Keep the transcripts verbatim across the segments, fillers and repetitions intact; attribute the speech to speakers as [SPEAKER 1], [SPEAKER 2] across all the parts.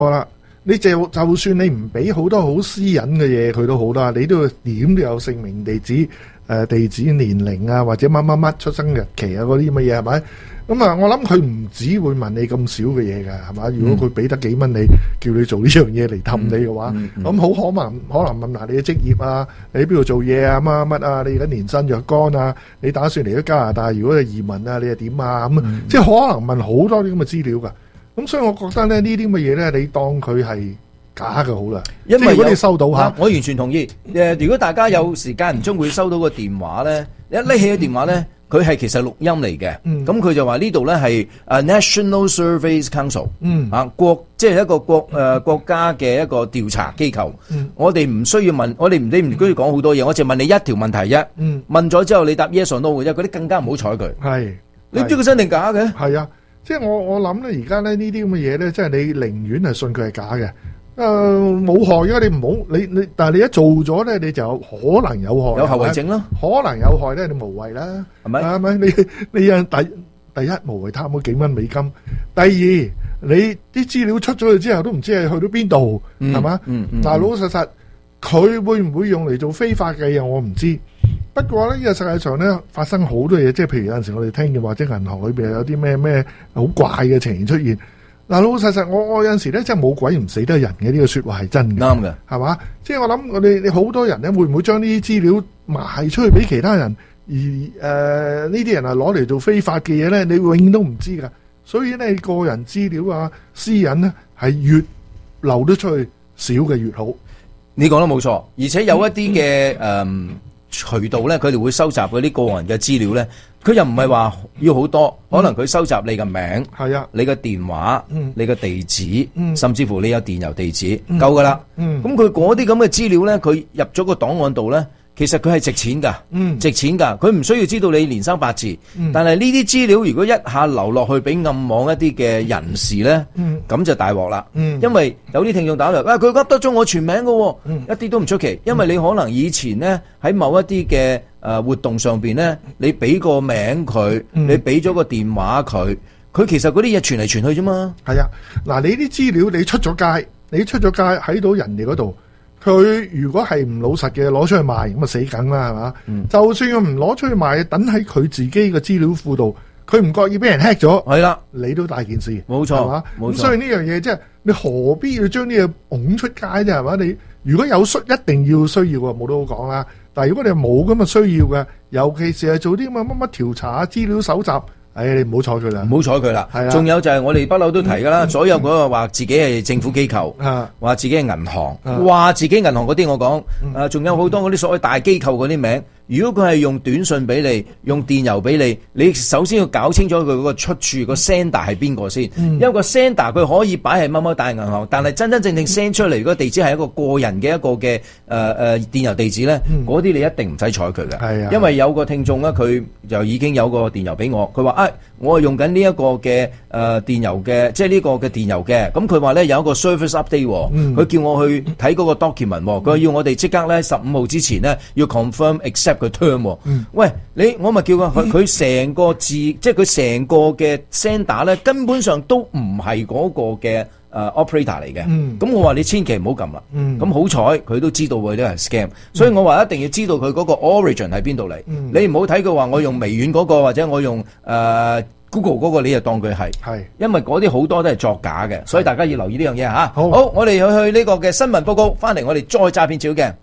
[SPEAKER 1] 好啦，你就就算你唔俾好多好私隱嘅嘢佢都好啦，你都要點都有姓名、地址、誒地址、年齡啊，或者乜乜乜出生日期啊嗰啲咁嘅嘢係咪？咁啊，我諗佢唔止會問你咁少嘅嘢㗎，係嘛？如果佢俾得幾蚊你，叫你做呢樣嘢嚟氹你嘅話，咁好可能可能問下你嘅職業啊，你喺邊度做嘢啊，乜乜啊，你而家年薪若干啊，你打算嚟咗加拿大，如果係移民啊，你係點啊？咁即係可能問好多啲咁嘅資料㗎。咁所以我覺得咧呢啲咁嘅嘢咧，你當佢係假嘅好啦。
[SPEAKER 2] 因為
[SPEAKER 1] 如果你收到嚇，
[SPEAKER 2] 我完全同意。誒，如果大家有時間唔中會收到個電話咧，一拎起個電話咧，佢係其實錄音嚟嘅。咁佢就話呢度咧係誒 National Surveys Council，啊國即係一個國誒國家嘅一個調查機構。我哋唔需要問，我哋唔你唔需要講好多嘢，我淨問你一條問題啫。問咗之後你答 yes or no 嘅啫，嗰啲更加唔好睬佢。
[SPEAKER 1] 係，
[SPEAKER 2] 你唔知佢真定假嘅？
[SPEAKER 1] 係啊。即係我我諗咧，而家咧呢啲咁嘅嘢咧，即係你寧願係信佢係假嘅，誒冇害嘅，你唔好你你，但係你一做咗咧，你就可能有害，
[SPEAKER 2] 有後遺症咯，
[SPEAKER 1] 可能有害咧，你無謂啦，
[SPEAKER 2] 係咪？
[SPEAKER 1] 係咪？你你啊第第一無謂貪嗰幾蚊美金，第二你啲資料出咗去之後都唔知係去到邊度，係嘛？嗱老老實實，佢會唔會用嚟做非法嘅嘢我唔知。不過咧，呢個世界上咧發生好多嘢，即係譬如有陣時我哋聽見或者銀行裏邊有啲咩咩好怪嘅情形出現。嗱，老老實實，我我有陣時咧，真係冇鬼唔死得人嘅呢個説話係真嘅，
[SPEAKER 2] 啱嘅，
[SPEAKER 1] 係嘛？即係我諗我哋你好多人咧，會唔會將呢啲資料賣出去俾其他人，而誒呢啲人係攞嚟做非法嘅嘢咧？你永遠都唔知㗎。所以咧，個人資料啊、私隱咧係越流得出去少嘅越好。
[SPEAKER 2] 你講得冇錯，而且有一啲嘅誒渠道咧，佢哋會收集嗰啲個人嘅資料咧，佢又唔係話要好多，可能佢收集你嘅名，
[SPEAKER 1] 係啊，
[SPEAKER 2] 你嘅電話，
[SPEAKER 1] 嗯，
[SPEAKER 2] 你嘅地址，
[SPEAKER 1] 嗯，
[SPEAKER 2] 甚至乎你有電郵地址，夠噶啦。
[SPEAKER 1] 嗯，
[SPEAKER 2] 咁佢嗰啲咁嘅資料咧，佢入咗個檔案度咧。其實佢係值錢㗎，
[SPEAKER 1] 嗯，值
[SPEAKER 2] 錢㗎，佢唔需要知道你年生八字，嗯、但係呢啲資料如果一下流落去俾暗網一啲嘅人士咧，咁、嗯、就大鑊啦。嗯、因為有啲聽眾打嚟，啊佢噏得咗我全名㗎，嗯、一啲都唔出奇，因為你可能以前咧喺某一啲嘅誒活動上邊咧，你俾個名佢，嗯、你俾咗個電話佢，佢其實嗰啲嘢傳嚟傳去啫嘛。
[SPEAKER 1] 係啊，嗱你啲資料你出咗街，你出咗街喺到人哋嗰度。佢如果係唔老實嘅，攞出去賣咁啊死梗啦，係嘛？嗯、就算佢唔攞出去賣，等喺佢自己嘅資料庫度，佢唔覺意俾人 hack 咗，
[SPEAKER 2] 係啦，
[SPEAKER 1] 你都大件事，
[SPEAKER 2] 冇錯，係嘛？冇錯。咁
[SPEAKER 1] 所以呢樣嘢即係你何必要將呢嘢拱出街啫？係嘛？你如果有需一定要需要嘅，冇得好講啦。但係如果你冇咁嘅需要嘅，尤其是係做啲咁嘅乜乜調查、資料搜集。誒，你唔好睬佢啦，
[SPEAKER 2] 唔好睬佢啦。係啊，仲有就係我哋不嬲都提噶啦，所有嗰個話自己係政府機構，話自己係銀行，話自己銀行嗰啲我講，誒，仲有好多嗰啲所謂大機構嗰啲名。如果佢係用短信俾你，用電郵俾你，你首先要搞清楚佢嗰個出處個 sender 係邊個先，因為個 sender 佢可以擺喺某某大銀行，但係真真正正 send 出嚟嗰個地址係一個個人嘅一個嘅誒誒電郵地址咧，嗰啲你一定唔使睬佢嘅。係啊，因為有個聽眾咧，佢就已經有個電郵俾我，佢話啊，我係用緊呢一個嘅誒電郵嘅，即係呢個嘅電郵嘅，咁佢話咧有一個 service update，佢叫我去睇嗰個 document，佢話要我哋即刻咧十五號之前咧要 confirm accept。個 term，嗯、喂，你我咪叫佢佢佢成個字，即係佢成個嘅 sender 咧，根本上都唔係嗰個嘅誒、uh, operator 嚟嘅。咁、嗯、我話你千祈唔好撳啦。咁、嗯、好彩佢都知道佢都係 scam，、嗯、所以我話一定要知道佢嗰個 origin 喺邊度嚟。嗯、你唔好睇佢話我用微軟嗰、那個或者我用誒、uh, Google 嗰個，你就當佢係。係，因為嗰啲好多都係作假嘅，所以大家要留意呢樣嘢吓。好，好，我哋去去呢個嘅新聞報告，翻嚟我哋再詐騙照嘅。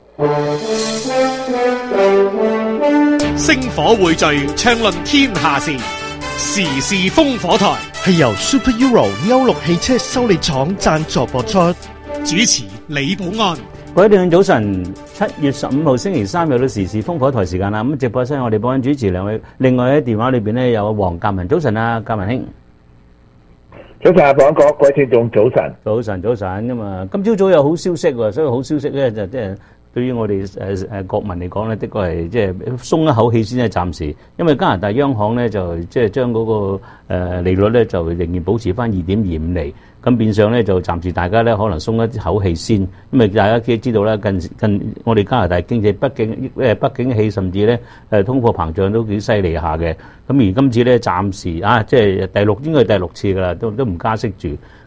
[SPEAKER 3] 星火匯聚，暢論天下事，時事烽火台
[SPEAKER 4] 係由 Super Euro 歐陸汽車修理廠贊助播出，
[SPEAKER 3] 主持李寶安。
[SPEAKER 5] 各位聽眾早晨，七月十五號星期三又到時事烽火台時間啦。咁直播室我哋寶安主持兩位，另外喺電話裏邊咧有黃鑑文，早晨啊，鑑文兄。
[SPEAKER 6] 早晨啊，寶安哥，各位聽眾早晨。
[SPEAKER 5] 早晨，早晨咁啊，今朝早有好消息喎，所以好消息咧就即係。對於我哋誒誒國民嚟講咧，的確係即係鬆一口氣先係暫時，因為加拿大央行咧就即係將嗰個誒利率咧就仍然保持翻二點二五厘，咁變相咧就暫時大家咧可能鬆一口氣先，因為大家都知道啦，近近我哋加拿大經濟不景誒不景氣，甚至咧誒通貨膨脹都幾犀利下嘅，咁而今次咧暫時啊即係第六應該係第六次㗎啦，都都唔加息住。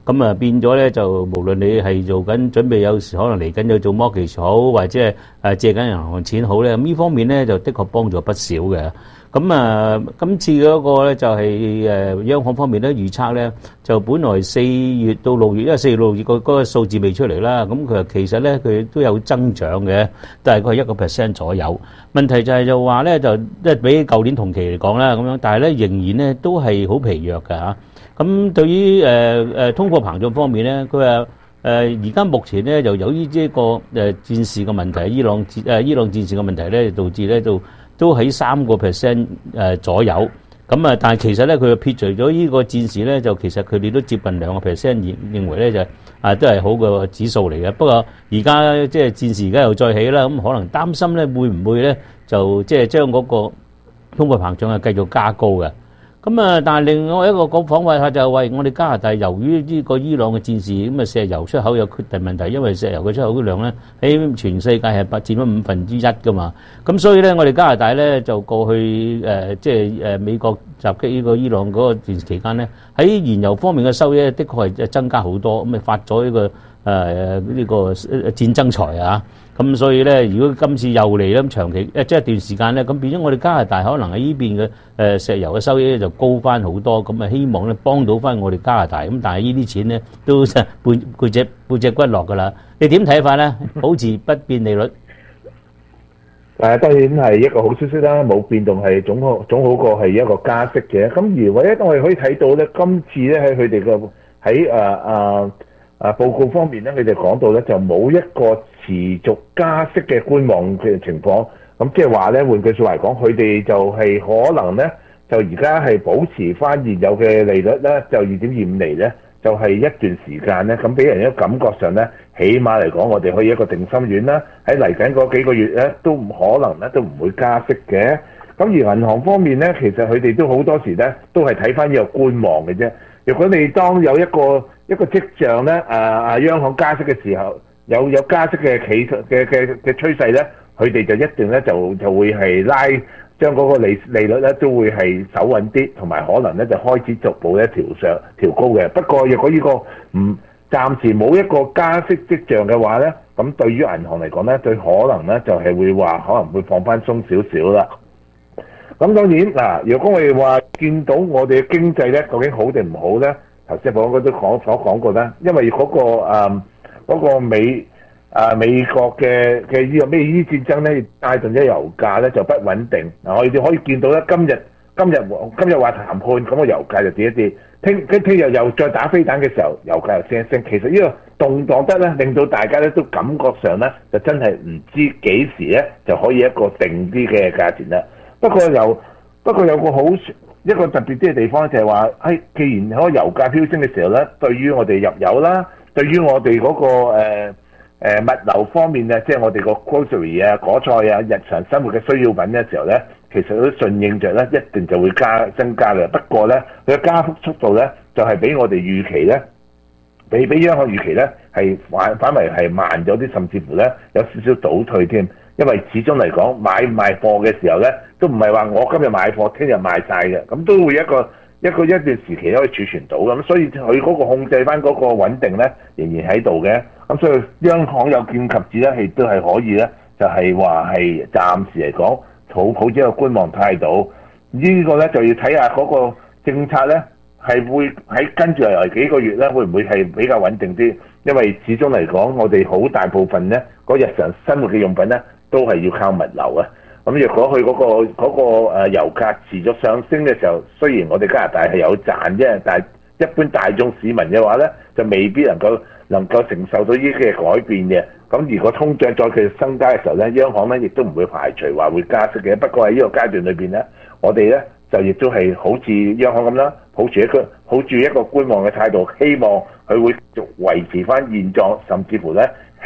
[SPEAKER 5] 咁啊變咗咧就無論你係做緊準備，有時可能嚟緊要做 mortgage 好，或者係誒借緊銀行錢好咧，咁呢方面咧就的確幫助不少嘅。咁啊，今次嗰個咧就係誒央行方面咧預測咧，就本來四月到六月，因為四月六月個嗰個數字未出嚟啦，咁佢其實咧佢都有增長嘅，大概一個 percent 左右。問題就係就話咧就即係比舊年同期嚟講啦咁樣，但係咧仍然咧都係好疲弱㗎嚇。咁對於誒誒通貨膨脹方面咧，佢話誒而家目前咧就由於呢個誒戰事嘅問題，伊朗戰誒伊朗戰事嘅問題咧，導致咧就都喺三個 percent 誒左右。咁啊，但係其實咧佢撇除咗呢個戰事咧，就其實佢哋都接近兩個 percent 認認為咧就啊都係好嘅指數嚟嘅。不過而家即係戰事而家又再起啦，咁可能擔心咧會唔會咧就即係將嗰個通貨膨脹係繼續加高嘅。咁啊，但係另外一個講講法就係喂，我哋加拿大由於呢個伊朗嘅戰事，咁啊石油出口有決定問題，因為石油嘅出口量咧喺全世界係佔咗五分之一噶嘛。咁所以咧，我哋加拿大咧就過去誒即係誒美國襲擊呢個伊朗嗰個段期間咧，喺燃油方面嘅收益的確係增加好多，咁啊發咗呢個誒呢個戰爭財啊。咁所以咧，如果今次又嚟咧，咁長期誒即係一段時間咧，咁變咗我哋加拿大可能喺呢邊嘅誒石油嘅收益咧就高翻好多，咁啊希望咧幫到翻我哋加拿大。咁但係呢啲錢咧都背背脊背脊骨落㗎啦。你點睇法咧？保持不變利率？
[SPEAKER 6] 誒當然係一個好消息啦，冇變動係總好總好過係一個加息嘅。咁而唯一我哋可以睇到咧，今次咧喺佢哋嘅喺誒誒誒報告方面咧，佢哋講到咧就冇一個持續加息嘅觀望嘅情況，咁即係話咧，換句説話嚟講，佢哋就係可能咧，就而家係保持翻現有嘅利率咧，就二點二五厘咧，就係、是、一段時間咧，咁俾人一個感覺上咧，起碼嚟講，我哋可以一個定心丸啦。喺嚟緊嗰幾個月咧，都唔可能咧，都唔會加息嘅。咁而銀行方面咧，其實佢哋都好多時咧，都係睇翻呢個觀望嘅啫。如果你當有一個一個跡象咧，啊啊央行加息嘅時候，有有加息嘅企嘅嘅嘅趨勢咧，佢哋就一定咧就就會係拉將嗰個利利率咧都會係守穩啲，同埋可能咧就開始逐步咧調上調高嘅。不過若果呢個唔暫時冇一個加息跡象嘅話咧，咁對於銀行嚟講咧，最可能咧就係會話可能會放翻鬆少少啦。咁當然嗱，如果我哋話見到我哋嘅經濟咧究竟好定唔好咧，頭先我都講所講過啦，因為嗰個誒嗰個美啊美國嘅嘅呢個咩呢戰爭咧，帶動咗油價咧就不穩定。嗱，我哋可以見到咧，今日今日今日話談判，咁個油價就跌一跌。聽聽聽日又再打飛彈嘅時候，油價又升一升。其實呢個動盪得咧，令到大家咧都感覺上咧，就真係唔知幾時咧就可以一個定啲嘅價錢啦。不過有不過有個好一個特別啲嘅地方就係話，誒，既然嗰個油價飆升嘅時候咧，對於我哋入油啦，對於我哋嗰、那個誒、呃呃、物流方面啊，即係我哋個 grocery 啊、果菜啊、日常生活嘅需要品嘅時候咧，其實都順應着咧，一定就會加增加嘅。不過咧，佢嘅加幅速度咧，就係、是、比我哋預期咧，比比央行預期咧係反反為係慢咗啲，甚至乎咧有少少倒退添。因為始終嚟講買唔賣貨嘅時候咧，都唔係話我今日買貨，聽日賣晒嘅，咁都會一個一個一段時期可以儲存到咁，所以佢嗰個控制翻嗰個穩定咧，仍然喺度嘅。咁所以央行有見及此咧，亦都係可以咧，就係話係暫時嚟講，抱抱住一個觀望態度。這個、呢個咧就要睇下嗰個政策咧，係會喺跟住嚟幾個月咧，會唔會係比較穩定啲？因為始終嚟講，我哋好大部分咧，嗰日常生活嘅用品咧，都係要靠物流啊！咁若果佢嗰、嗰個嗰、嗰個誒油價持續上升嘅時候，雖然我哋加拿大係有賺啫，但係一般大眾市民嘅話咧，就未必能夠能夠承受到呢啲嘅改變嘅。咁如果通脹再繼續增加嘅時候咧，央行咧亦都唔會排除話會加息嘅。不過喺呢個階段裏邊咧，我哋咧就亦都係好似央行咁啦，抱住一個抱住一個觀望嘅態度，希望佢會繼續維持翻現狀，甚至乎咧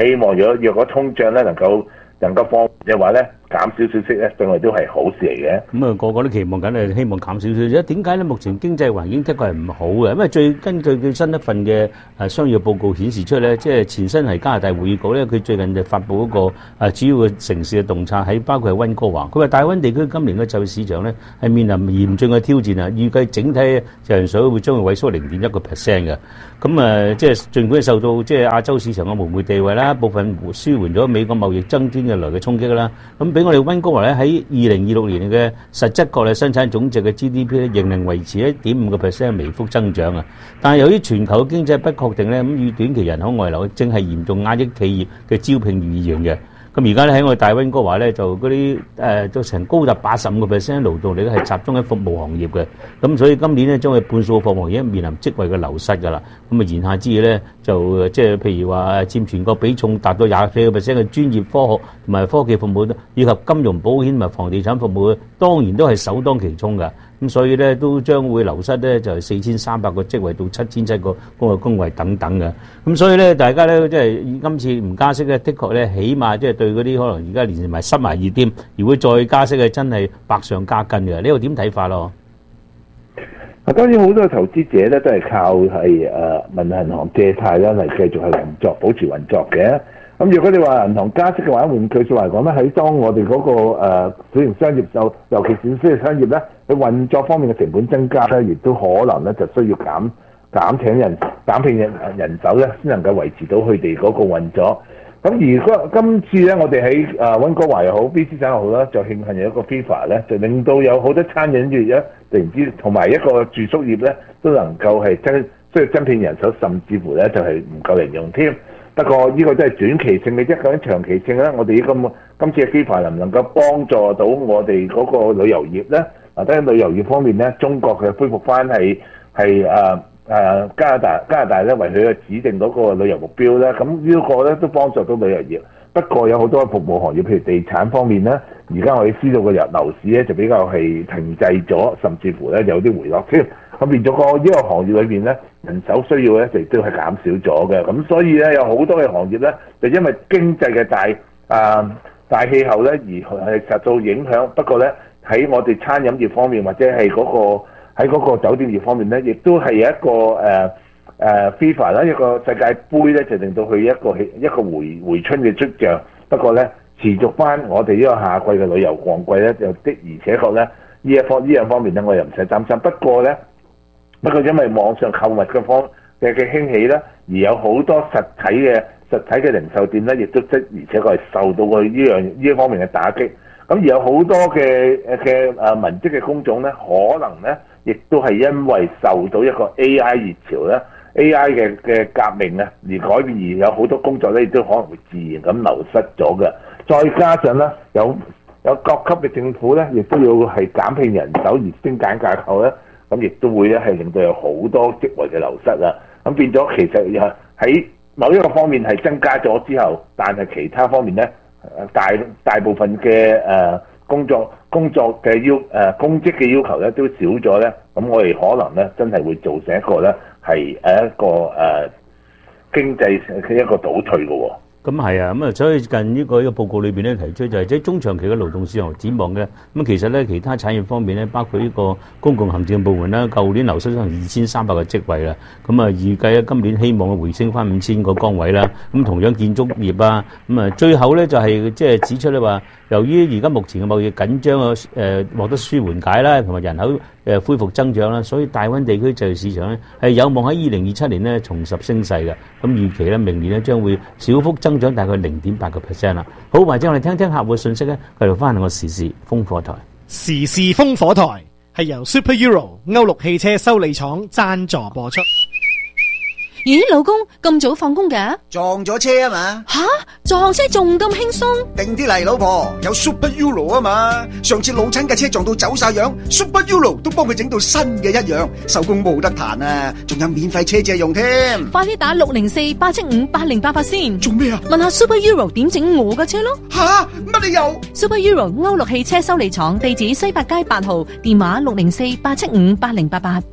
[SPEAKER 6] 希望如果若果通脹咧能夠能夠放嘅話咧，減少少息咧，對我哋都係好事嚟嘅。
[SPEAKER 5] 咁啊，個個都期望緊係希望減少少啫。點解咧？目前經濟環境的確係唔好嘅，因為最根據最新一份嘅誒商業報告顯示出咧，即係前身係加拿大會議局咧，佢最近就發布一個誒主要嘅城市嘅洞察，喺包括係溫哥華。佢話大溫地區今年嘅就業市場咧係面臨嚴峻嘅挑戰啊，預計整體就業水會將會萎縮零點一個 percent 嘅。咁誒，即係儘管受到即係亞洲市場嘅門戶地位啦，部分舒緩咗美國貿易爭端嘅來嘅衝擊啦。咁俾我哋溫哥華咧喺二零二六年嘅實質國內生產總值嘅 G D P 咧，仍然維持一點五個 percent 微幅增長啊。但係由於全球嘅經濟不確定咧，咁與短期人口外流正係嚴重壓抑企業嘅招聘意願嘅。咁而家咧喺我哋大溫哥華咧，就嗰啲誒都成高達八十五個 percent 勞動力咧係集中喺服務行業嘅。咁所以今年咧將會半數服務業面臨職位嘅流失㗎啦。咁啊言下之意咧，就即係譬如話佔全國比重達到廿四個 percent 嘅專業科學同埋科技服務，以及金融保險同埋房地產服務，當然都係首當其衝㗎。咁所以咧都將會流失咧就係四千三百個職位到七千七個工個工位等等嘅。咁所以咧大家咧即係今次唔加息咧，的確咧起碼即係對嗰啲可能而家連埋濕埋熱添，如果再加息嘅真係百上加斤嘅。呢個點睇法咯？
[SPEAKER 6] 啊，當然好多投資者咧都係靠係誒問銀行借貸啦嚟繼續係運作，保持運作嘅。咁如果你話銀行加息嘅話，換句説話嚟講咧，喺當我哋嗰、那個誒小型商業就尤其是小型商業咧，喺運作方面嘅成本增加咧，亦都可能咧就需要減減請人、減聘人人手咧，先能夠維持到佢哋嗰個運作。咁而嗰今次咧，我哋喺誒溫哥華又好 B C 省又好啦，就慶幸有一個 FIFA 咧，就令到有好多餐飲業咧，突然之同埋一個住宿業咧，都能夠係增需要增聘人手，甚至乎咧就係唔夠人用添。不過呢個都係短期性嘅啫，究竟長期性咧，我哋呢個今次嘅 FIFA 能唔能夠幫助到我哋嗰個旅遊業咧？嗱，喺旅遊業方面咧，中國嘅恢復翻係係誒誒加拿大加拿大咧為佢嘅指定嗰個旅遊目標咧，咁呢個咧都幫助到旅遊業。不過有好多服務行業，譬如地產方面咧，而家我哋知道嘅樓市咧就比較係停滯咗，甚至乎咧有啲回落添。咁變咗個呢個行業裏邊咧，人手需要咧亦都係減少咗嘅。咁所以咧有好多嘅行業咧，就因為經濟嘅大啊、呃、大氣候咧而係受到影響。不過咧喺我哋餐飲業方面或者係嗰、嗰個喺嗰個酒店業方面咧，亦都係有一個誒。呃誒、uh, FIFA 啦，一個世界盃咧就令到佢一個一個回回春嘅跡象。不過咧持續翻我哋呢個夏季嘅旅遊旺季咧，就的而且確咧呢一方呢樣方面咧，我又唔使擔心。不過咧，不過因為網上購物嘅方嘅嘅興起咧，而有好多實體嘅實體嘅零售店咧，亦都的而且確係受到佢呢樣呢一方面嘅打擊。咁而有好多嘅嘅誒文職嘅工種咧，可能咧亦都係因為受到一個 A I 熱潮咧。A I 嘅嘅革命啊，而改變而有好多工作咧，亦都可能會自然咁流失咗嘅。再加上咧，有有各級嘅政府咧，亦都要係減聘人手而精簡架構咧，咁亦都會咧係令到有好多職位嘅流失啊。咁變咗其實喺某一個方面係增加咗之後，但係其他方面咧，大大部分嘅誒、呃、工作工作嘅要誒、呃、公職嘅要求咧都少咗咧，咁我哋可能咧真係會造成一個咧。係誒一個誒、呃、經濟嘅一個倒退嘅喎、哦。
[SPEAKER 5] 咁係啊，咁啊，所以近呢個呢個報告裏邊咧提出就係即係中長期嘅勞動市場展望嘅。咁其實咧，其他產業方面咧，包括呢個公共行政部門啦，舊年流失咗二千三百個職位啦。咁啊，預計咧今年希望回升翻五千個崗位啦。咁同樣建築業啊，咁啊，最後咧就係即係指出咧話，由於而家目前嘅貿易緊張啊，誒、呃、獲得舒緩解啦，同埋人口誒恢復增長啦，所以大溫地區就業市場咧係有望喺二零二七年咧重拾升勢嘅。咁預期咧明年咧將會小幅增長大概零點八個 percent 啦。好，或者我哋聽聽客戶信息咧，繼續翻我時事風火台。
[SPEAKER 3] 時事風火台係由 Super Euro 歐陸汽車修理廠贊助播出。
[SPEAKER 7] 咦，老公咁早放工嘅？
[SPEAKER 8] 撞咗車啊嘛！
[SPEAKER 7] 吓，撞車仲咁輕鬆？
[SPEAKER 8] 定啲嚟，老婆，有 Super Euro 啊嘛！上次老親嘅車撞到走晒樣 ，Super Euro 都幫佢整到新嘅一樣，手工冇得彈啊！仲有免費車借用添。
[SPEAKER 7] 快啲打六零四八七五八零八八先。
[SPEAKER 8] 做咩啊？
[SPEAKER 7] 問下 Super Euro 點整我嘅車咯。
[SPEAKER 8] 吓，乜理由
[SPEAKER 7] ？Super Euro 歐陸汽車修理廠，地址西八街八號，電話六零四八七五八零八八。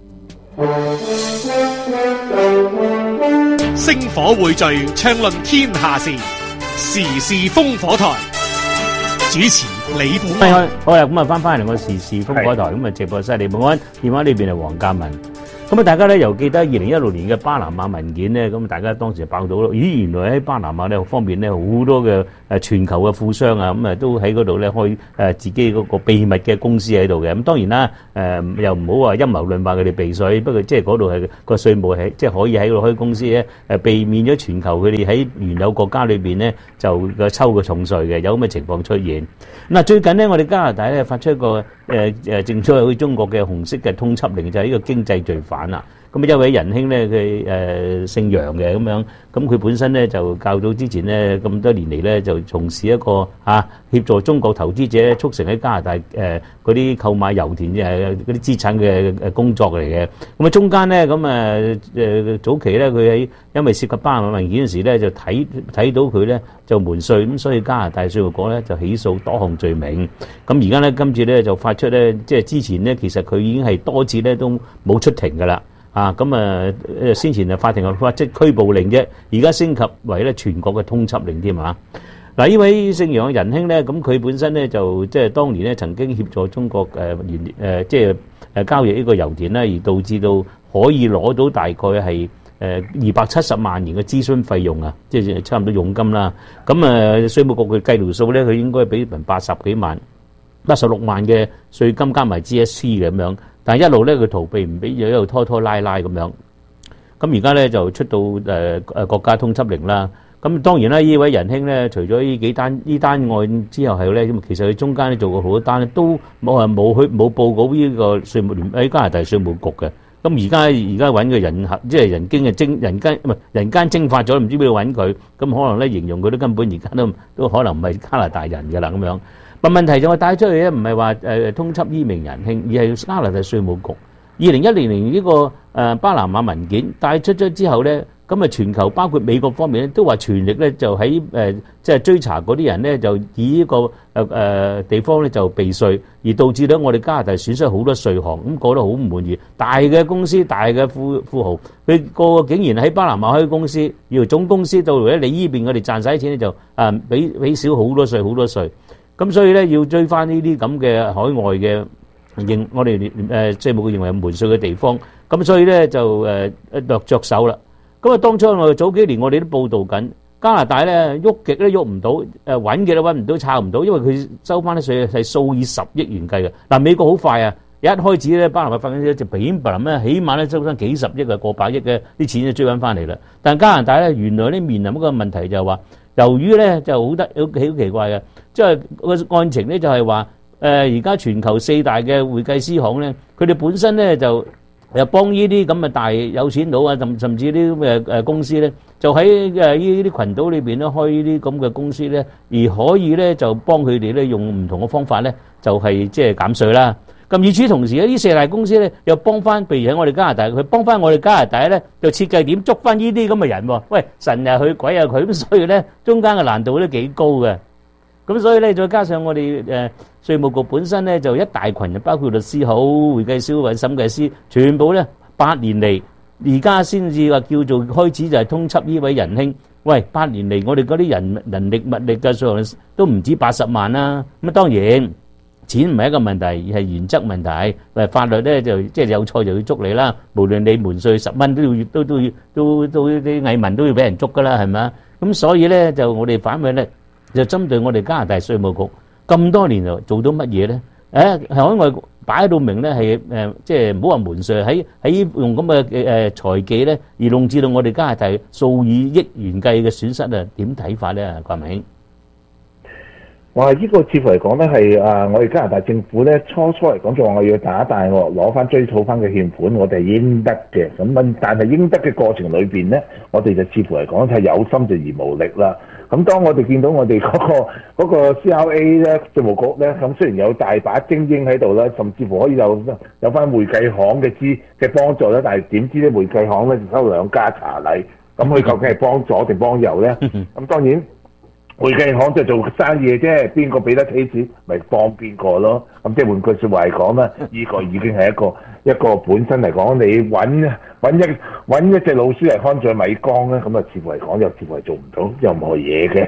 [SPEAKER 3] 星火匯聚，暢論天下事。 時事風火台，主持李寶
[SPEAKER 5] 係
[SPEAKER 3] 安。
[SPEAKER 5] 好啦，咁啊翻翻嚟我時事風火台，咁啊直播室李寶安，電話呢邊係黃嘉文。咁啊，大家咧又記得二零一六年嘅巴拿馬文件咧，咁大家當時就爆到咯。咦，原來喺巴拿馬咧方面咧好多嘅誒全球嘅富商啊，咁啊都喺嗰度咧開誒自己嗰個秘密嘅公司喺度嘅。咁當然啦，誒又唔好話陰謀論話佢哋避稅，不過即係嗰度係個稅務係即係可以喺嗰度開公司咧，誒避免咗全球佢哋喺原有國家裏邊咧就個抽個重稅嘅，有咁嘅情況出現。嗱，最近咧我哋加拿大咧發出一個誒誒正出去中國嘅紅色嘅通緝令，就係呢個經濟罪犯啊。咁一位仁兄咧，佢誒姓楊嘅咁樣，咁佢本身咧就較早之前咧咁多年嚟咧就從事一個嚇協助中國投資者促成喺加拿大誒嗰啲購買油田誒嗰啲資產嘅誒工作嚟嘅。咁啊中間咧咁誒誒早期咧佢喺因為涉及巴拿馬文件嗰時咧就睇睇到佢咧就瞞稅，咁所以加拿大稅務局咧就起訴多項罪名。咁而家咧今次咧就發出咧即係之前咧其實佢已經係多次咧都冇出庭㗎啦。啊，咁啊，誒先前啊法庭啊發即拘捕令啫，而家升級為咧全國嘅通緝令添啊！嗱，呢位姓楊嘅仁兄咧，咁佢本身咧就即係當年咧曾經協助中國誒原誒即係誒交易呢個油田咧，而導致到可以攞到大概係誒二百七十萬元嘅諮詢費用啊，即係差唔多佣金啦。咁誒稅務局佢計條數咧，佢應該俾人八十幾萬、八十六萬嘅稅金加埋 G S T 嘅咁樣。但係一路咧佢逃避唔俾，又一路拖拖拉拉咁樣。咁而家咧就出到誒誒國家通緝令啦。咁當然啦，呢位仁兄咧，除咗呢幾單呢單案之後係咧，咁其實佢中間咧做過好多單咧，都冇係冇去冇報告呢個稅務聯喺加拿大稅務局嘅。咁而家而家揾個人即係人經嘅蒸人間唔係人間蒸發咗，唔知邊度揾佢。咁可能咧形容佢都根本而家都都可能唔係加拿大人嘅啦咁樣。但問題就係帶出去咧，唔係話誒通緝呢名仁兄，而係加拿大稅務局。二零一零年呢個誒巴拿馬文件帶出咗之後咧，咁啊全球包括美國方面咧，都話全力咧就喺誒即係追查嗰啲人咧，就以呢個誒誒地方咧就避稅，而導致到我哋加拿大損失好多稅項，咁覺得好唔滿意。大嘅公司、大嘅富富豪，佢個個竟然喺巴拿馬開公司，要總公司到嚟咧，你依邊我哋賺晒啲錢咧就誒俾俾少好多稅，好多稅。咁所以咧要追翻呢啲咁嘅海外嘅認，我哋誒即係冇認為瞞稅嘅地方。咁所以咧就誒落着手啦。咁啊，當初我哋早幾年我哋都報道緊加拿大咧喐極都喐唔到，誒揾嘅都揾唔到，抄唔到，因為佢收翻啲稅係數以十億元計嘅。嗱，美國好快啊，一開始咧巴拿馬發緊啲就平白咧，起碼咧收翻幾十億啊，過百億嘅啲錢就追翻翻嚟啦。但係加拿大咧原來咧面臨一個問題就係話，由於咧就好得好好奇怪嘅。即係個案情咧，就係話誒，而家全球四大嘅會計師行咧，佢哋本身咧就又幫呢啲咁嘅大有錢佬啊，甚甚至啲咁嘅誒公司咧，就喺誒呢啲群島裏邊咧開呢啲咁嘅公司咧，而可以咧就幫佢哋咧用唔同嘅方法咧，就係即係減稅啦。咁與此同時咧，呢四大公司咧又幫翻，譬如喺我哋加拿大，佢幫翻我哋加拿大咧，就設計點捉翻呢啲咁嘅人喎。喂，神又去鬼又佢，咁所以咧中間嘅難度都幾高嘅。咁所以咧，再加上我哋誒稅務局本身咧，就一大群人，包括律師好、會計師或者審計師，全部咧八年嚟，而家先至話叫做開始就係通緝呢位仁兄。喂，八年嚟我哋嗰啲人人力物力嘅數量都唔止八十萬啦。咁啊當然錢唔係一個問題，而係原則問題。誒法律咧就即係有錯就要捉你啦。無論你瞞稅十蚊都要都都要都都啲蟻民都要俾人捉㗎啦，係咪啊？咁所以咧就我哋反為咧。就針對我哋加拿大稅務局咁多年嚟做到乜嘢咧？誒海外擺到明咧係誒，即係唔好話瞞稅，喺喺用咁嘅誒財技咧，而弄至到我哋加拿大數以億元計嘅損失啊！點睇法咧？郭明兄，
[SPEAKER 6] 哇！呢個似乎嚟講咧係啊，我哋加拿大政府咧初初嚟講就話我要打大我攞翻追討翻嘅欠款，我哋係應得嘅。咁但係應得嘅過程裏邊咧，我哋就似乎嚟講係有心就而無力啦。咁當我哋見到我哋嗰、嗰個嗰個 C R A 咧稅務局咧，咁雖然有大把精英喺度啦，甚至乎可以有有翻會計行嘅資嘅幫助咧，但係點知咧會計行咧就收兩家茶禮，咁佢究竟係幫左定幫右咧？咁當然會計行就做生意嘅啫，邊個俾得起錢咪幫邊個咯？咁即係換句説話嚟講咧，呢個已經係一個一個本身嚟講，你揾揾一揾一隻老鼠嚟看住米缸咧，咁啊似乎嚟講又似乎係做唔到任何嘢嘅。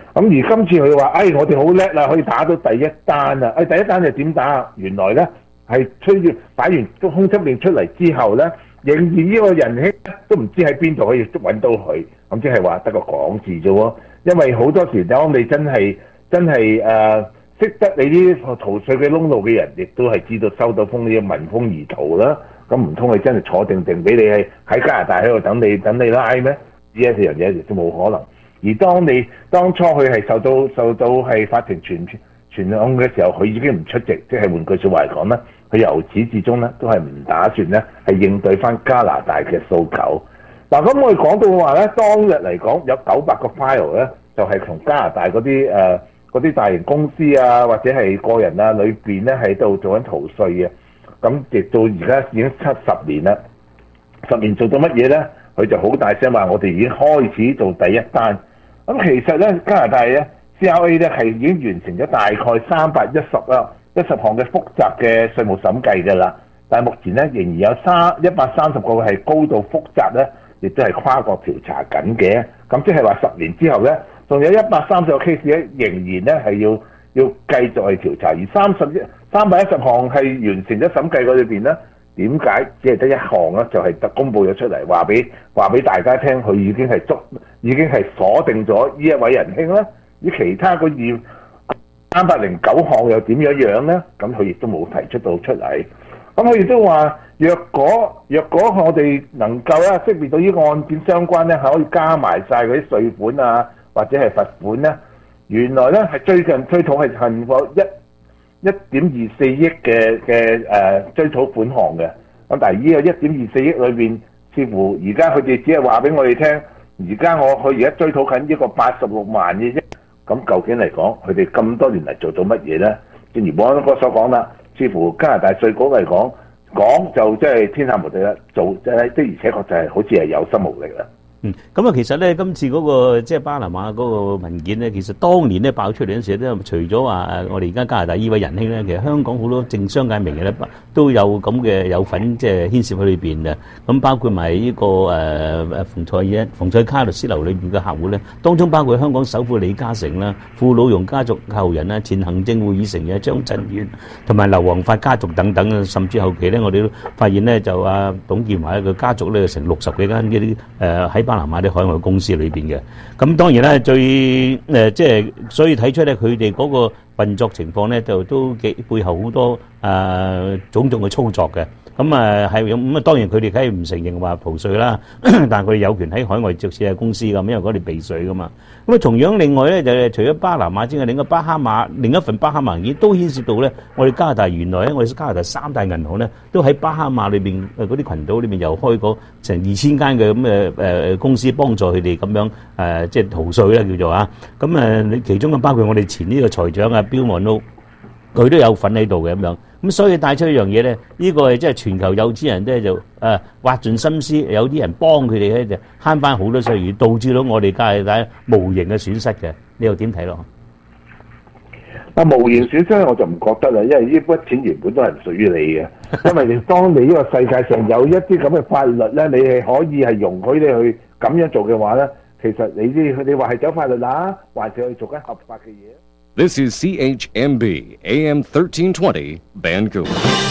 [SPEAKER 6] 咁而今次佢話，誒、哎、我哋好叻啦，可以打到第一單啊！誒、哎、第一單就點打啊？原來咧係吹住擺完通緝令出嚟之後咧，仍然呢個仁兄都唔知喺邊度可以揾到佢，咁即係話得個講字啫喎。因為好多時當你真係真係誒識得你啲逃稅嘅窿路嘅人，亦都係知道收到風呢啲聞風而逃啦。咁唔通佢真係坐定定俾你喺喺加拿大喺度等你等你拉咩？呢一樣嘢亦都冇可能。而當你當初佢係受到受到係法庭傳傳控嘅時候，佢已經唔出席，即係換句説話嚟講咧，佢由始至終咧都係唔打算咧係應對翻加拿大嘅訴求。嗱，咁我哋講到話咧，當日嚟講有九百個 file 咧，就係同加拿大嗰啲誒嗰啲大型公司啊，或者係個人啊裏邊咧喺度做緊逃稅嘅。咁直到而家已經七十年啦，十年做到乜嘢咧？佢就好大聲話：我哋已經開始做第一單。咁其實咧，加拿大咧 C R A 咧係已經完成咗大概三百一十啊一十項嘅複雜嘅稅務審計㗎啦。但係目前咧仍然有三一百三十個係高度複雜咧，亦都係跨國調查緊嘅。咁即係話十年之後咧，仲有一百三十個 case 咧，仍然咧係要要繼續去調查。而三十一三百一十項係完成咗審計嗰裏邊咧，點解只係得一項咧？就係、是、特公佈咗出嚟，話俾話俾大家聽，佢已經係捉，已經係鎖定咗呢一位仁兄啦。而其他個二三百零九項又點樣樣咧？咁佢亦都冇提出到出嚟。咁佢亦都話，若果若果我哋能夠咧識別到呢個案件相關咧，係可以加埋晒嗰啲稅款啊，或者係罰款咧。原來咧係最近追討係近過一一點二四億嘅嘅誒追討款項嘅。咁但係呢個一點二四億裏邊，似乎而家佢哋只係話俾我哋聽，而家我佢而家追討緊呢個八十六萬嘅啫。咁究竟嚟講，佢哋咁多年嚟做到乜嘢咧？正如保安哥所講啦，似乎加拿大稅局嚟講講就即係天下無敵啦，做即係的而且確就係好似係有心無力啦。
[SPEAKER 5] 嗯，咁啊，其實咧，今次嗰個即係巴拿馬嗰個文件咧，其實當年咧爆出嚟嗰陣時咧，除咗話誒，我哋而家加拿大呢位仁兄咧，其實香港好多政商界名嘅咧都有咁嘅有份即係牽涉喺裏邊嘅。咁包括埋呢個誒誒馮賽嘅馮賽卡律師樓裏邊嘅客戶咧，當中包括香港首富李嘉誠啦、傅老榕家族後人啦、前行政會議成員張震遠同埋劉皇發家族等等啊，甚至後期咧，我哋都發現咧就阿董建華嘅家族咧成六十幾間呢啲誒喺巴拿馬啲海外公司裏邊嘅，咁當然咧最誒、呃、即係所以睇出咧佢哋嗰個運作情況咧就都幾背後好多誒、呃、種種嘅操作嘅。咁啊係咁啊，當然佢哋梗係唔承認話逃稅啦，但係佢哋有權喺海外著設嘅公司咁，因為嗰啲避稅噶嘛。咁啊，同樣另外咧就係除咗巴拿馬之外，另一個巴哈馬另一份巴哈馬文件都牽涉到咧，我哋加拿大原來咧，我哋加拿大三大銀行咧都喺巴哈馬裏邊誒嗰啲群島裏邊又開過成二千間嘅咁嘅誒公司幫助佢哋咁樣誒、呃、即係逃稅啦叫做啊。咁誒你其中啊包括我哋前呢個財長啊 Bill Morneau，佢都有份喺度嘅咁樣。咁所以帶出一樣嘢咧，呢、這個係即係全球有錢人咧就誒、呃、挖盡心思，有啲人幫佢哋咧就慳翻好多稅，而導致到我哋加拿大無形嘅損失嘅。你又點睇咯？
[SPEAKER 6] 啊，無形損失我就唔覺得啦，因為呢筆錢原本都係唔屬於你嘅。因為你當你呢個世界上有一啲咁嘅法律咧，你係可以係容許你去咁樣做嘅話咧，其實你啲你話係走法律啦，還是去做緊合法嘅嘢。
[SPEAKER 9] This is C H M B A M thirteen twenty Vancouver。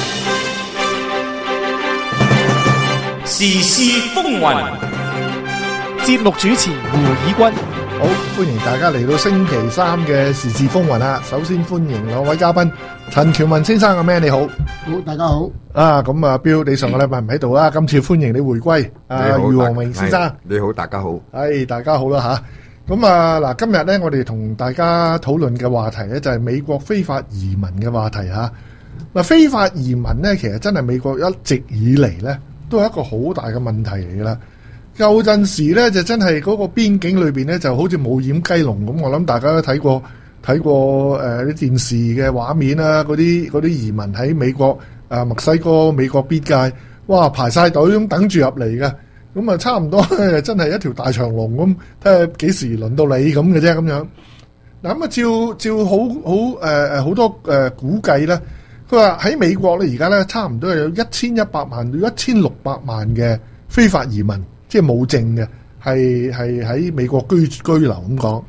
[SPEAKER 3] 時事風雲，節目主持胡以軍。
[SPEAKER 1] 好，歡迎大家嚟到星期三嘅時事風雲啦。首先歡迎兩位嘉賓，陳僑文先生，阿咩你好。
[SPEAKER 10] 好，大家好。
[SPEAKER 1] 啊，咁啊，標你上個禮拜唔喺度啦，今次歡迎你回歸。啊，余王明先生，
[SPEAKER 11] 你好，大家好。
[SPEAKER 1] 係，大家好啦吓。咁啊，嗱，今日咧，我哋同大家討論嘅話題咧，就係美國非法移民嘅話題吓。嗱，非法移民咧，其實真係美國一直以嚟咧，都係一個好大嘅問題嚟噶啦。舊陣時咧，就真係嗰個邊境裏邊咧，就好似冇掩雞籠咁。我諗大家都睇過睇過誒啲、呃、電視嘅畫面啦，嗰啲嗰啲移民喺美國誒、呃、墨西哥美國邊界，哇排晒隊咁等住入嚟嘅。咁啊，差唔多真係一條大長龍咁，睇下幾時輪到你咁嘅啫咁樣。嗱咁啊，照照好好誒誒好多誒、呃、估計咧，佢話喺美國咧而家咧差唔多有一千一百萬到一千六百萬嘅非法移民，即係冇證嘅，係係喺美國居居留咁講。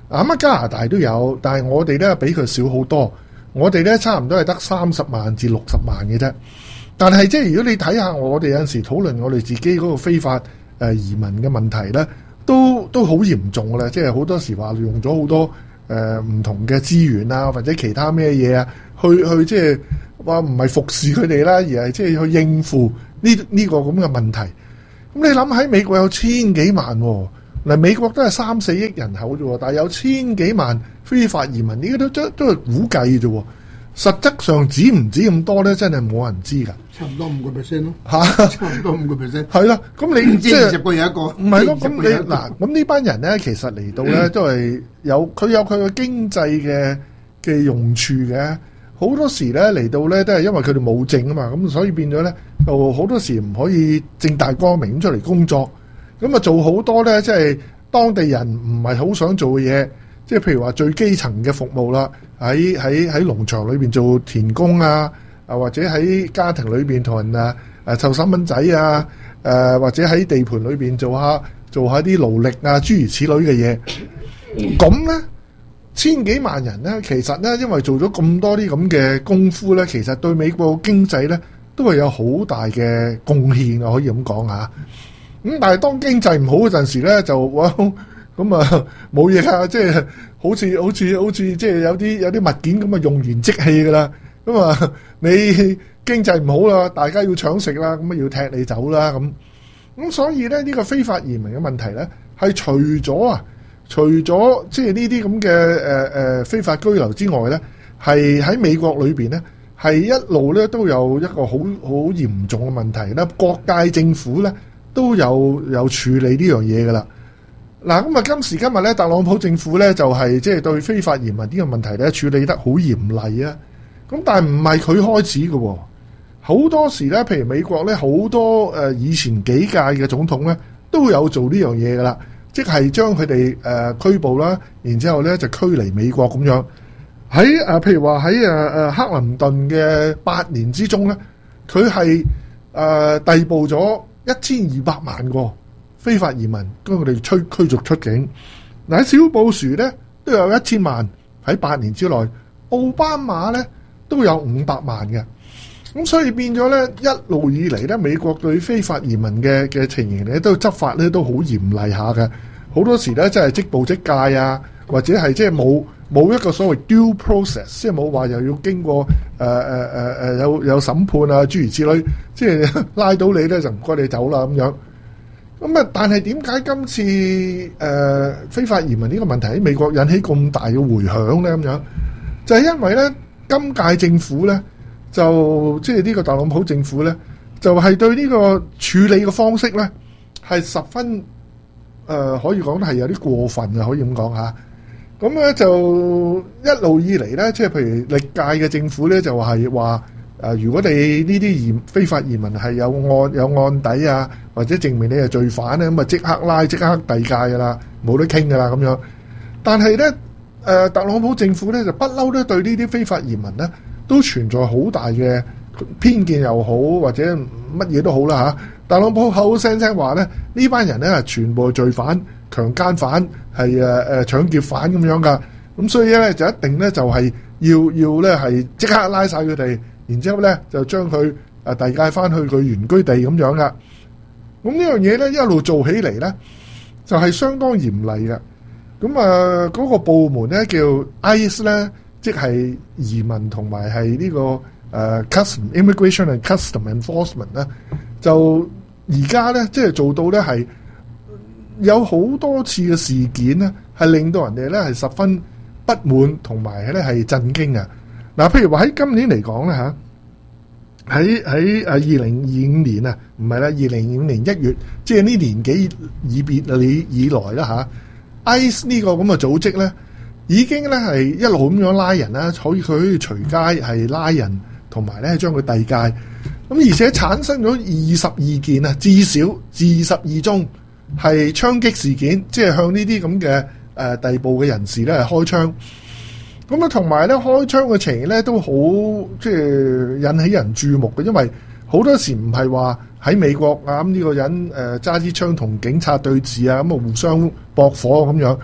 [SPEAKER 1] 咁啊加拿大都有，但係我哋咧比佢少好多。我哋咧差唔多係得三十萬至六十萬嘅啫。但係即係如果你睇下我哋有陣時討論我哋自己嗰個非法誒移民嘅問題咧，都都好嚴重嘅啦。即係好多時話用咗好多誒唔同嘅資源啊，或者其他咩嘢啊，去去即係話唔係服侍佢哋啦，而係即係去應付呢呢個咁嘅問題。咁你諗喺美國有千幾萬喎，嗱美國都係三四億人口啫喎，但係有千幾萬非法移民，呢個都都都係估計啫喎。實質上止唔止咁多咧，真係冇人知㗎。
[SPEAKER 10] 差唔多五個 percent 咯，
[SPEAKER 1] 嚇，
[SPEAKER 10] 差唔多五個 percent。
[SPEAKER 1] 係啦，咁你
[SPEAKER 10] 即係二十個有一個，
[SPEAKER 1] 唔係咯？咁你嗱，咁呢班人咧，其實嚟到咧都係有佢有佢嘅經濟嘅嘅用處嘅。好多時咧嚟到咧都係因為佢哋冇證啊嘛，咁所以變咗咧就好多時唔可以正大光明出嚟工作，咁啊做好多咧即係當地人唔係好想做嘅嘢。即係譬如話最基層嘅服務啦，喺喺喺農場裏邊做田工啊，啊或者喺家庭裏邊同人啊誒湊細蚊仔啊，誒、啊、或者喺地盤裏邊做下做下啲勞力啊諸如此類嘅嘢。咁咧千幾萬人咧，其實咧因為做咗咁多啲咁嘅功夫咧，其實對美國經濟咧都係有好大嘅貢獻啊，可以咁講嚇。咁但係當經濟唔好嗰陣時咧，就哇〜咁啊冇嘢啊，即係好似好似好似即係有啲有啲物件咁啊用完即棄噶啦。咁啊你經濟唔好啦，大家要搶食啦，咁啊要踢你走啦咁。咁所以咧呢個非法移民嘅問題咧，係除咗啊，除咗即係呢啲咁嘅誒誒非法居留之外咧，係喺美國裏邊咧係一路咧都有一個好好嚴重嘅問題咧，各界政府咧都有有處理呢樣嘢噶啦。嗱咁啊，今時今日咧，特朗普政府咧就係即係對非法移民呢個問題咧處理得好嚴厲啊！咁但係唔係佢開始嘅喎，好多時咧，譬如美國咧好多誒以前幾屆嘅總統咧都有做呢樣嘢噶啦，即係將佢哋誒拘捕啦，然之後咧就驅離美國咁樣。喺誒譬如話喺誒誒克林頓嘅八年之中咧，佢係誒逮捕咗一千二百萬個非法移民，將佢哋驅驅逐出境。嗱喺小布殊咧都有一千萬喺八年之內，奧巴馬咧都有五百萬嘅。咁所以變咗咧一路以嚟咧，美國對非法移民嘅嘅情形咧都執法咧都好嚴厲下嘅。好多時咧真係即捕即戒啊，或者係即係冇冇一個所謂 due process，即係冇話又要經過誒誒誒誒有有審判啊諸如此類，即係拉到你咧就唔該你走啦咁樣。咁啊！但係點解今次誒、呃、非法移民呢個問題喺美國引起咁大嘅迴響咧？咁樣就係、是、因為咧，今屆政府咧就即係呢個特朗普政府咧，就係、是、對呢個處理嘅方式咧係十分誒、呃，可以講係有啲過分嘅，可以咁講嚇。咁咧就一路以嚟咧，即係譬如歷屆嘅政府咧，就係話。誒、呃，如果你呢啲移非法移民係有案有案底啊，或者證明你係罪犯咧，咁啊即刻拉即刻遞解噶啦，冇得傾噶啦咁樣。但係咧，誒、呃、特朗普政府咧就不嬲都對呢啲非法移民咧都存在好大嘅偏見又好，或者乜嘢都好啦嚇。特朗普口口聲聲話咧，呢班人咧係全部係罪犯、強姦犯、係誒誒搶劫犯咁樣噶。咁所以咧就一定咧就係、是、要要咧係即刻拉晒佢哋。然之後咧，就將佢誒遞解翻去佢原居地咁樣噶。咁呢樣嘢咧，一路做起嚟咧，就係、是、相當嚴厲嘅。咁啊，嗰、那個部門咧叫 I C E 咧，即係移民同埋係呢個誒、呃、Custom Immigration and Custom Enforcement 咧，就而家咧即係做到咧係有好多次嘅事件咧，係令到人哋咧係十分不滿同埋咧係震驚嘅。嗱，譬如話喺今年嚟講咧嚇，喺喺誒二零二五年啊，唔係啦，二零二五年一月，即係呢年幾以別以以來啦嚇 I C E 呢個咁嘅組織咧，已經咧係一路咁樣拉人啦，可以佢可以隨街係拉人，同埋咧將佢遞解，咁而且產生咗二十二件啊，至少二十二宗係槍擊事件，即係向呢啲咁嘅誒逮捕嘅人士咧係開槍。咁啊，同埋咧開槍嘅情形咧都好，即係引起人注目嘅，因為好多時唔係話喺美國啊咁呢個人誒揸支槍同警察對峙啊，咁啊互相駁火咁樣，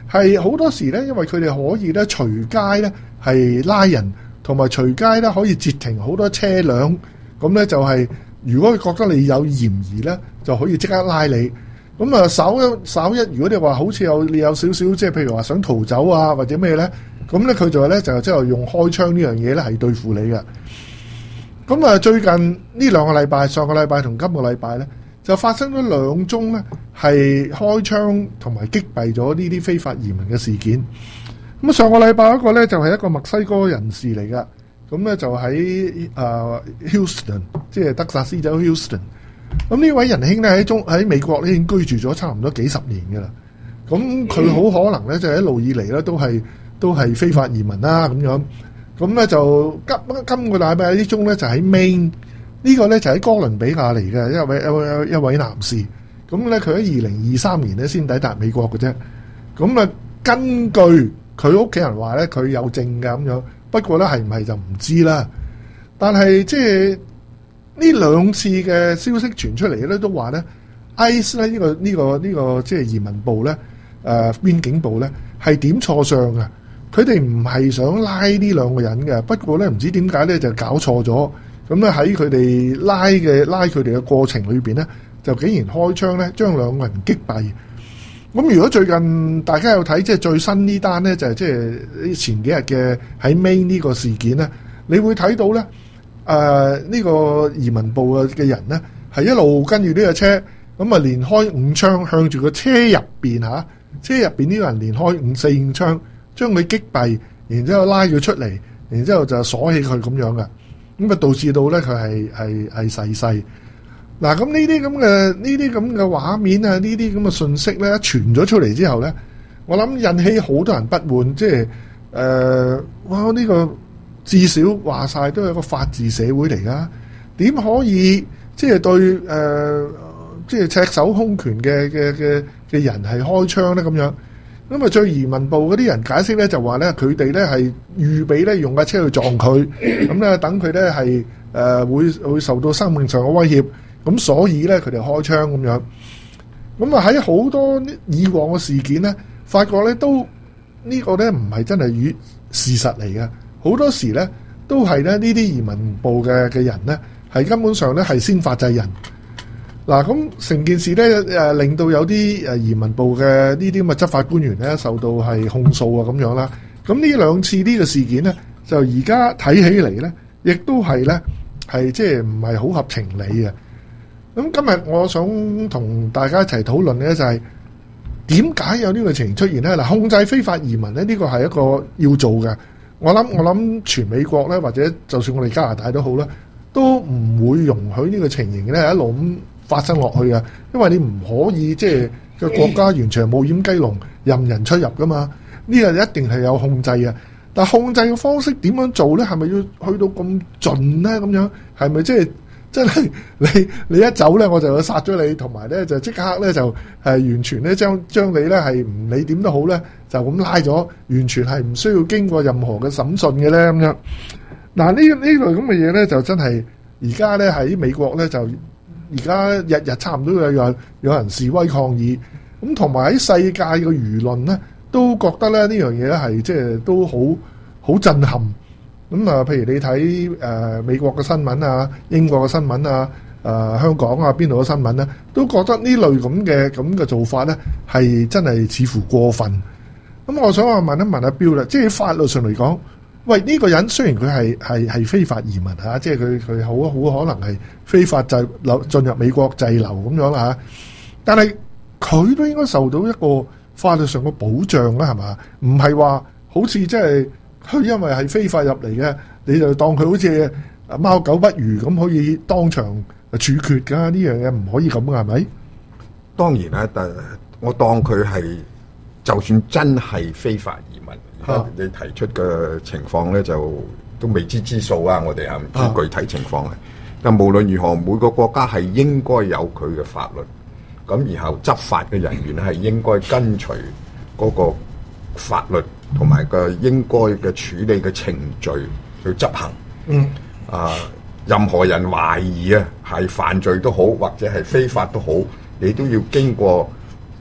[SPEAKER 1] 係好多時咧，因為佢哋可以咧隨街咧係拉人，同埋隨街咧可以截停好多車輛，咁咧就係、是、如果佢覺得你有嫌疑咧，就可以即刻拉你。咁啊，稍一稍一，如果你話好似有你有少少即係譬如話想逃走啊或者咩咧，咁咧佢就係咧就即係用開槍呢樣嘢咧係對付你嘅。咁啊，最近呢兩個禮拜，上個禮拜同今個禮拜咧，就發生咗兩宗咧係開槍同埋擊斃咗呢啲非法移民嘅事件。咁上個禮拜一個咧就係一個墨西哥人士嚟噶，咁咧就喺誒 Houston， 即係德薩斯州 Houston。咁呢位仁兄咧喺中喺美國咧已經居住咗差唔多幾十年噶啦。咁佢好可能咧就係一路以嚟咧都係都係非法移民啦咁樣。咁咧就今今個禮拜呢宗咧就喺 Maine， 呢個咧就喺哥倫比亞嚟嘅一位一位一位男士。咁咧佢喺二零二三年咧先抵達美國嘅啫。咁啊根據佢屋企人話咧佢有證㗎咁樣，不過咧係唔係就唔知啦。但係即係呢兩次嘅消息傳出嚟咧，都話咧 I C E 咧呢個呢個呢個即係移民部咧誒邊境部咧係點錯相嘅。佢哋唔係想拉呢兩個人嘅，不過咧唔知點解咧就搞錯咗。咁咧喺佢哋拉嘅拉佢哋嘅過程裏邊咧，就竟然開槍咧將兩個人擊斃。咁如果最近大家有睇即係最新呢單咧，就係即係前幾日嘅喺 Maine 呢個事件咧，你會睇到咧誒呢個移民部嘅嘅人咧係一路跟住呢個車，咁啊連開五槍向住個車入邊嚇，車入邊呢個人連開五四五槍。將佢擊斃，然之後拉佢出嚟，然之後就鎖起佢咁樣嘅，咁啊導致到咧佢係係係逝世。嗱，咁呢啲咁嘅呢啲咁嘅畫面啊，呢啲咁嘅信息咧傳咗出嚟之後咧，我諗引起好多人不滿，即係誒哇呢、呢個至少話晒都係一個法治社會嚟噶，點可以即係對誒即係赤手空拳嘅嘅嘅嘅人係開槍咧咁樣？咁啊，最移民部嗰啲人解釋咧，就話咧佢哋咧係預備咧用架車去撞佢，咁咧等佢咧係誒會會受到生命上嘅威脅，咁所以咧佢哋開槍咁樣。咁啊喺好多以往嘅事件咧，發覺咧都呢個咧唔係真係與事實嚟嘅，好多時咧都係咧呢啲移民部嘅嘅人咧係根本上咧係先發制人。嗱，咁成件事咧誒令到有啲誒移民部嘅呢啲咁嘅執法官員咧受到係控訴啊咁樣啦。咁呢兩次呢個事件咧，就而家睇起嚟咧，亦都係咧係即係唔係好合情理嘅。咁今日我想同大家一齊討論咧，就係點解有呢個情形出現咧？嗱，控制非法移民咧，呢個係一個要做嘅。我諗我諗全美國咧，或者就算我哋加拿大都好啦，都唔會容許呢個情形咧一路咁發生落去啊！因為你唔可以即係個國家完全冇掩雞籠，任人出入噶嘛。呢個一定係有控制嘅。但控制嘅方式點樣做咧？係咪要去到咁盡咧？咁樣係咪即係真係你你一走咧，我就要殺咗你，同埋咧就即刻咧就係完全咧將將你咧係唔理點都好咧，就咁拉咗，完全係唔需要經過任何嘅審訊嘅咧咁樣。嗱，呢呢類咁嘅嘢咧，就真係而家咧喺美國咧就。而家日日差唔多有有有人示威抗議，咁同埋喺世界嘅輿論咧，都覺得咧呢樣嘢咧係即係都好好震撼。咁啊，譬如你睇誒、呃、美國嘅新聞啊、英國嘅新聞啊、誒、呃、香港啊邊度嘅新聞咧，都覺得呢類咁嘅咁嘅做法咧係真係似乎過分。咁我想話問一問阿標啦，即係法律上嚟講。喂，呢、這個人雖然佢係係係非法移民嚇、啊，即係佢佢好好可能係非法滯留進入美國滯留咁樣啦嚇，但係佢都應該受到一個法律上嘅保障啦，係嘛？唔係話好似即係佢因為係非法入嚟嘅，你就當佢好似貓狗不如咁可以當場處決㗎？呢樣嘢唔可以咁㗎，係咪？
[SPEAKER 11] 當然啦，但我當佢係就算真係非法移民。你提出嘅情況咧，就都未知之數啊！我哋係唔知具體情況嘅。但無論如何，每個國家係應該有佢嘅法律，咁然後執法嘅人員係應該跟隨嗰個法律同埋個應該嘅處理嘅程序去執行。嗯。啊，任何人懷疑啊係犯罪都好，或者係非法都好，你都要經過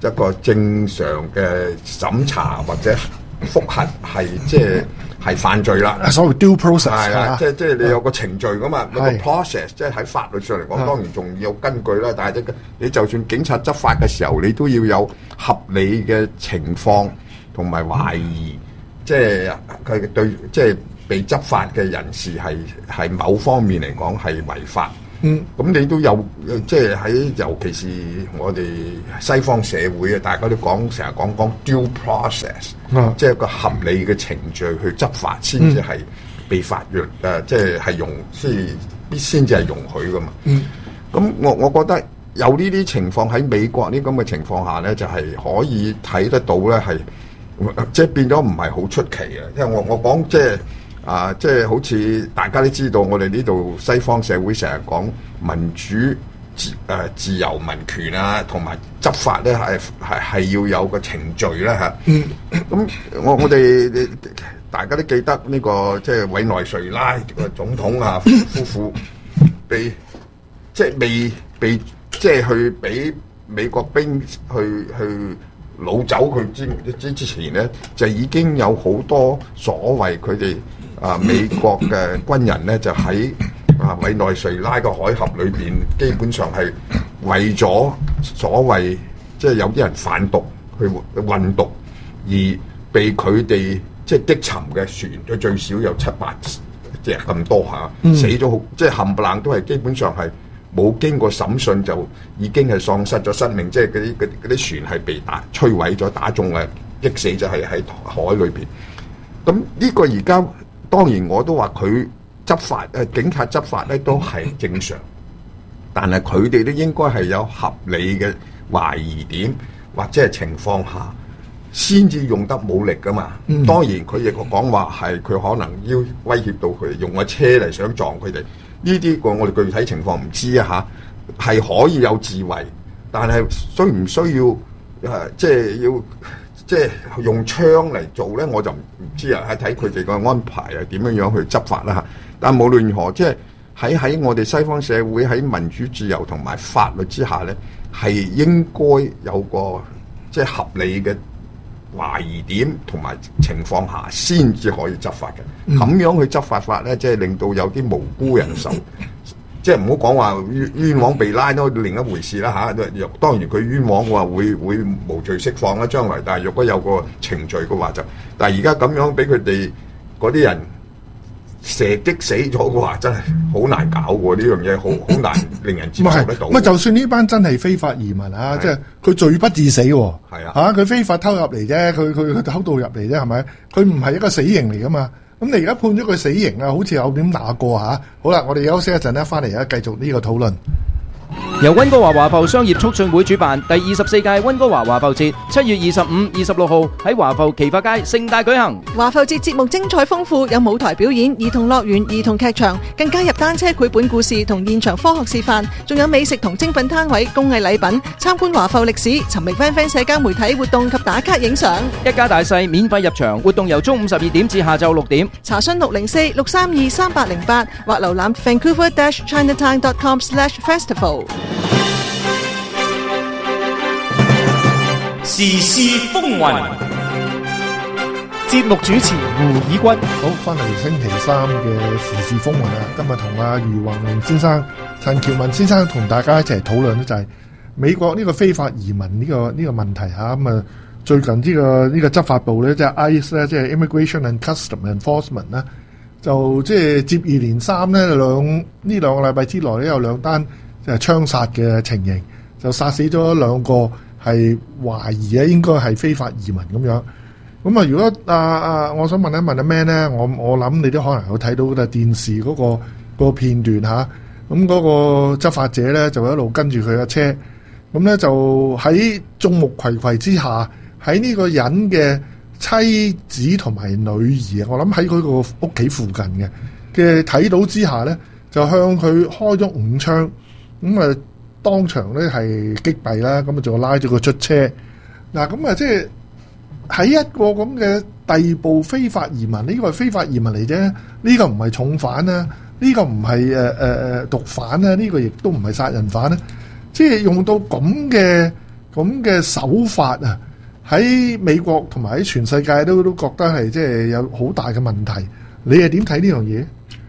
[SPEAKER 11] 一個正常嘅審查或者覆核係即係係犯罪啦。
[SPEAKER 1] 所謂 due process
[SPEAKER 11] 係啦，
[SPEAKER 1] 啊
[SPEAKER 11] 即係即係你有個程序噶嘛，有個
[SPEAKER 1] 係
[SPEAKER 11] process，即係喺法律上嚟講，
[SPEAKER 1] 啊
[SPEAKER 11] 當然仲要有根據啦。但係即你就算警察執法嘅時候，你都要有合理嘅情況同埋懷疑，即係佢對即係被執法嘅人士係係某方面嚟講係違法。
[SPEAKER 1] 嗯，
[SPEAKER 11] 咁你都有即係喺尤其是我哋西方社會啊，大家都講成日講講 due process，
[SPEAKER 1] 啊
[SPEAKER 11] 即係一個合理嘅程序去執法先至係被法律誒、呃，即係係容先必先至係容許噶嘛。
[SPEAKER 1] 嗯，
[SPEAKER 11] 咁我我覺得有呢啲情況喺美國呢咁嘅情況下咧，就係、是、可以睇得到咧，係即係變咗唔係好出奇啊！因為我我講即係。啊，即係好似大家都知道，我哋呢度西方社會成日講民主自誒、呃、自由民權啊，同埋執法咧係係係要有個程序啦嚇。嗯，咁我我哋大家都記得呢、這個即係委內瑞拉個總統啊夫婦被即係未被即係去俾美國兵去去擄走佢之之之前咧，就已經有好多所謂佢哋。啊！美國嘅軍人咧就喺啊委內瑞拉個海峽裏邊，基本上係為咗所謂即係有啲人販毒去運毒，而被佢哋即係擊沉嘅船，佢最少有七八隻咁多下，嗯、死咗好即係冚唪唥都係基本上係冇經過審訊就已經係喪失咗生命，即係嗰啲嗰啲船係被打摧毀咗、打中嘅，擊死咗係喺海裏邊。咁呢個而家。當然我都話佢執法誒警察執法咧都係正常，但係佢哋都應該係有合理嘅懷疑點或者係情況下先至用得武力噶嘛。嗯、當然佢亦講話係佢可能要威脅到佢用個車嚟想撞佢哋，呢啲個我哋具體情況唔知啊嚇，係可以有自衛，但係需唔需要誒、呃、即係要？即係用槍嚟做咧，我就唔知啊，係睇佢哋個安排啊，點樣樣去執法啦嚇。但無論如何，即係喺喺我哋西方社會喺民主自由同埋法律之下咧，係應該有個即係合理嘅懷疑點同埋情況下，先至可以執法嘅。咁、嗯、樣去執法法咧，即係令到有啲無辜人受。即係唔好講話冤冤枉被拉都另一回事啦嚇。當然佢冤枉嘅話會會無罪釋放啦，將來。但係若果有個程序嘅話就，但係而家咁樣俾佢哋嗰啲人射擊死咗嘅話，真係好難搞喎！呢樣嘢好好難令人接受得到。
[SPEAKER 1] 唔係，就算呢班真係非法移民啊，即係佢罪不致死喎。
[SPEAKER 11] 係啊，
[SPEAKER 1] 嚇佢非法偷入嚟啫，佢佢佢偷渡入嚟啫，係咪？佢唔係一個死刑嚟噶嘛。咁你而家判咗佢死刑啊，好似有點打過嚇。好啦，我哋休息一陣咧，翻嚟而家繼續呢個討論。
[SPEAKER 2] 由溫哥華華埠商業促進會主辦第二十四屆溫哥華華埠節，七月二十五、二十六號喺華埠奇發街盛大舉行。
[SPEAKER 12] 華埠節節目精彩豐富，有舞台表演、兒童樂園、兒童劇場，更加入單車繪本故事同現場科學示範，仲有美食同精品攤位、工藝禮品，參觀華埠歷史，尋覓 friend friend 社交媒體活動及打卡影相。
[SPEAKER 2] 一家大細免費入場，活動由中午十二點至下晝六點。
[SPEAKER 12] 查詢六零四六三二三八零八或瀏覽 vancouver dash chinatown dot com slash festival。
[SPEAKER 3] 時事風雲，
[SPEAKER 4] 節目主持胡以軍。
[SPEAKER 1] 好，翻嚟星期三嘅時事風雲啦。今日同阿余宏榮先生、陳喬文先生同大家一齊討論咧，就係美國呢個非法移民呢、這個呢、這個問題嚇。咁啊，最近呢、這個呢、這個執法部咧，即係 I C E 咧，即係 Immigration and Customs Enforcement 咧，就即係接二連三咧，兩呢兩個禮拜之內咧有兩單就係槍殺嘅情形，就殺死咗兩個。係懷疑咧，應該係非法移民咁樣。咁啊，如果啊啊，我想問一問阿 Man 咧，我我諗你都可能有睇到嘅電視嗰、嗰個嗰個片段嚇。咁、啊、嗰個執法者咧就一路跟住佢嘅車，咁咧就喺眾目睽睽之下，喺呢個人嘅妻子同埋女兒，我諗喺佢個屋企附近嘅嘅睇到之下咧，就向佢開咗五槍，咁啊〜當場咧係擊斃啦，咁啊仲拉咗佢出車。嗱咁啊，即係喺一個咁嘅逮捕非法移民，呢、這個係非法移民嚟啫，呢、這個唔係重犯啊，呢、這個唔係誒誒誒毒販啊，呢、這個亦都唔係殺人犯咧。即係用到咁嘅咁嘅手法啊，喺美國同埋喺全世界都都覺得係即係有好大嘅問題。你係點睇呢樣嘢？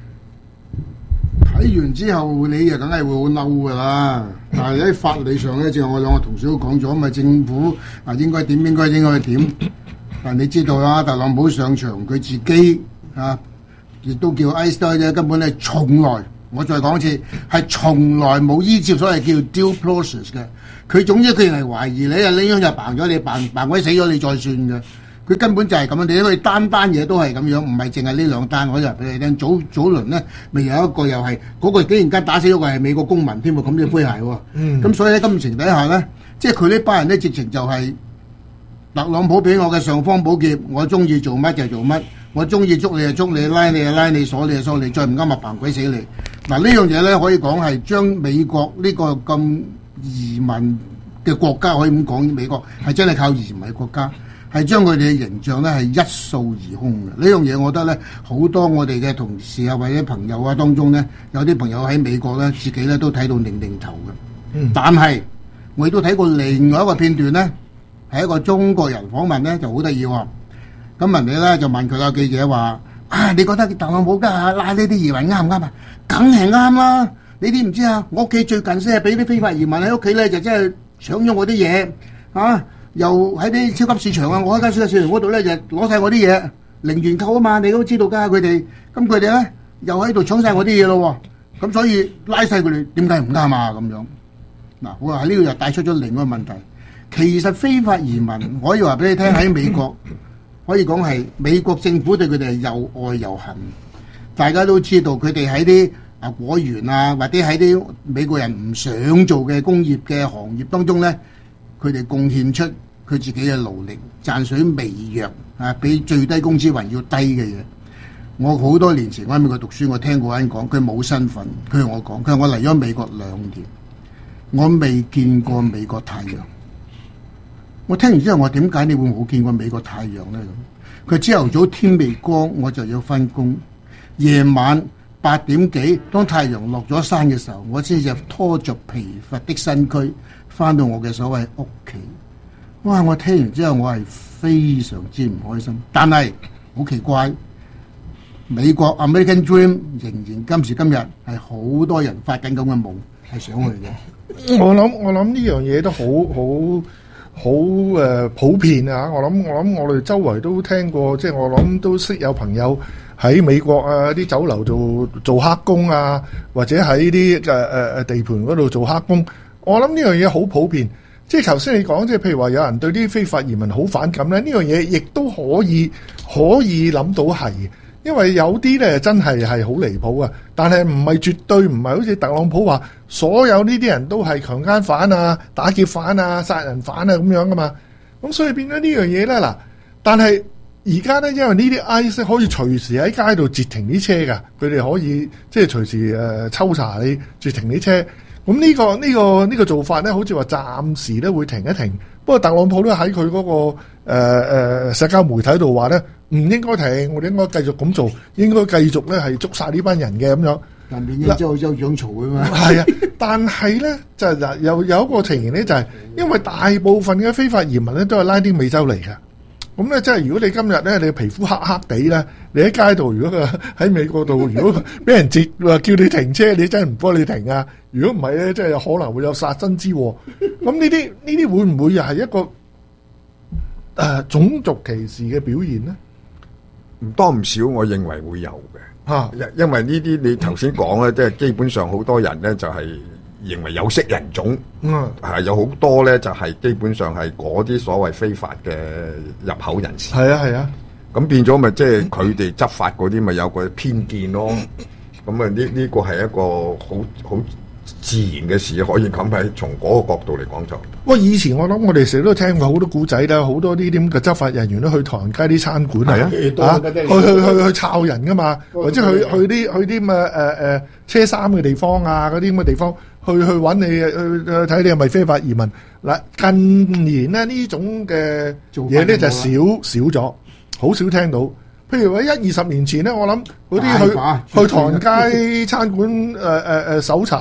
[SPEAKER 10] 睇完之後，你就梗係會好嬲噶啦。但係喺法理上咧，正如我兩個同事都講咗，咪政府啊應該點應該應該點。但你知道啦，特朗普上場佢自己啊，亦都叫 ice 啫，根本係從來，我再講一次，係從來冇依照所謂叫 due process 嘅。佢總之佢係懷疑你啊，呢樣就扮咗你，扮扮鬼死咗你再算嘅。佢根本就係咁樣，你因為單單嘢都係咁樣，唔係淨係呢兩單。我就俾你聽，早早輪咧，咪有一個又係嗰、那個竟然間打死咗個係美國公民添喎，咁嘅灰鞋喎。嗯。咁所以喺金情底下咧，即係佢呢班人咧，直情就係特朗普俾我嘅尚方寶劍，我中意做乜就做乜，我中意捉你就捉你，拉你就拉你，鎖你就鎖你，再唔啱咪扮鬼死你。嗱呢樣嘢咧，可以講係將美國呢個咁移民嘅國家，可以咁講，美國係真係靠移民嘅國家。係將佢哋嘅形象咧係一掃而空嘅。呢樣嘢我覺得咧，好多我哋嘅同事啊或者朋友啊當中咧，有啲朋友喺美國咧，自己咧都睇到擰擰頭嘅。嗯。但係我亦都睇過另外一個片段咧，係一個中國人訪問咧，就好得意喎。咁人哋咧就問佢個記者話：啊，你覺得特朗普家拉呢啲移民啱唔啱啊？梗係啱啦！你知唔知啊？我屋企最近先係俾啲非法移民喺屋企咧，就真係搶咗我啲嘢啊！又喺啲超級市場啊！我喺間超級市場嗰度咧就攞晒我啲嘢，零元購啊嘛！你都知道㗎，佢哋咁佢哋咧又喺度搶晒我啲嘢咯喎！咁所以拉晒佢哋，點解唔啱啊？咁樣嗱，我話喺呢度又帶出咗另一個問題。其實非法移民可以話俾你聽，喺美國可以講係美國政府對佢哋係又愛又恨。大家都知道佢哋喺啲啊果園啊，或者喺啲美國人唔想做嘅工業嘅行業當中咧，佢哋貢獻出佢自己嘅勞力，賺取微弱啊，比最低工資還要低嘅嘢。我好多年前我喺美國讀書，我聽過人講，佢冇身份，佢同我講，佢話我嚟咗美國兩年，我未見過美國太陽。我聽完之後，我點解你會冇見過美國太陽呢？咁佢朝頭早天未光我就要返工，夜晚八點幾當太陽落咗山嘅時候，我先至拖着疲乏的身軀返到我嘅所謂屋企。哇！我聽完之後，我係非常之唔開心。但係好奇怪，美國 American Dream 仍然今時今日係好多人發緊咁嘅夢，係想去嘅。
[SPEAKER 1] 我諗我諗呢樣嘢都好好好誒普遍啊！我諗我諗我哋周圍都聽過，即係我諗都識有朋友喺美國啊啲酒樓做做黑工啊，或者喺啲誒誒誒地盤嗰度做黑工。我諗呢樣嘢好普遍。即係頭先你講，即係譬如話有人對啲非法移民好反感咧，呢樣嘢亦都可以可以諗到係，因為有啲咧真係係好離譜啊！但係唔係絕對唔係好似特朗普話，所有呢啲人都係強姦犯啊、打劫犯啊、殺人犯啊咁樣噶嘛。咁所以變咗呢樣嘢咧嗱，但係而家咧，因為呢啲 I C E 可以隨時喺街度截停啲車㗎，佢哋可以即係隨時誒抽查你截停啲車。咁呢、這個呢、這個呢、這個做法咧，好似話暫時咧會停一停。不過特朗普咧喺佢嗰個誒、呃、社交媒體度話咧，唔應該停，我哋應該繼續咁做，應該繼續咧係捉殺呢班人嘅咁樣。
[SPEAKER 10] 但係變咗州州長嘈啊嘛。
[SPEAKER 1] 係啊，但係咧就嗱有有一個情形咧，就係、是、因為大部分嘅非法移民咧都係拉丁美洲嚟嘅。咁咧，即係如果你今日咧，你皮膚黑黑地咧，你喺街度，如果佢喺美國度，如果俾人截話叫你停車，你真係唔幫你停啊！如果唔係咧，即係有可能會有殺身之禍。咁呢啲呢啲會唔會又係一個誒、呃、種族歧視嘅表現咧？
[SPEAKER 11] 唔多唔少，我認為會有嘅。嚇，因因為呢啲你頭先講咧，即係基本上好多人咧就係、是。認為有色人種，嗯，係有好多咧，就係基本上係嗰啲所謂非法嘅入口人士。係啊係啊，咁變咗咪即係佢哋執法嗰啲咪有個偏見咯。咁啊呢呢個係一個好好自然嘅事，可以咁喺從嗰個角度嚟講就。不過以前我諗我哋成日都聽過好多古仔啦，好多呢啲咁嘅執法人員都去唐人街啲餐館啊，啊，去去去去抄人噶嘛，或者去去啲去啲咁嘅誒誒車衫嘅地方啊，嗰啲咁嘅地方。去去揾你，去睇你係咪非法移民嗱？近年咧呢種嘅嘢咧就少少咗，好少聽到。譬如話一二十年前咧，我諗嗰啲去去唐人街餐館誒誒誒搜查，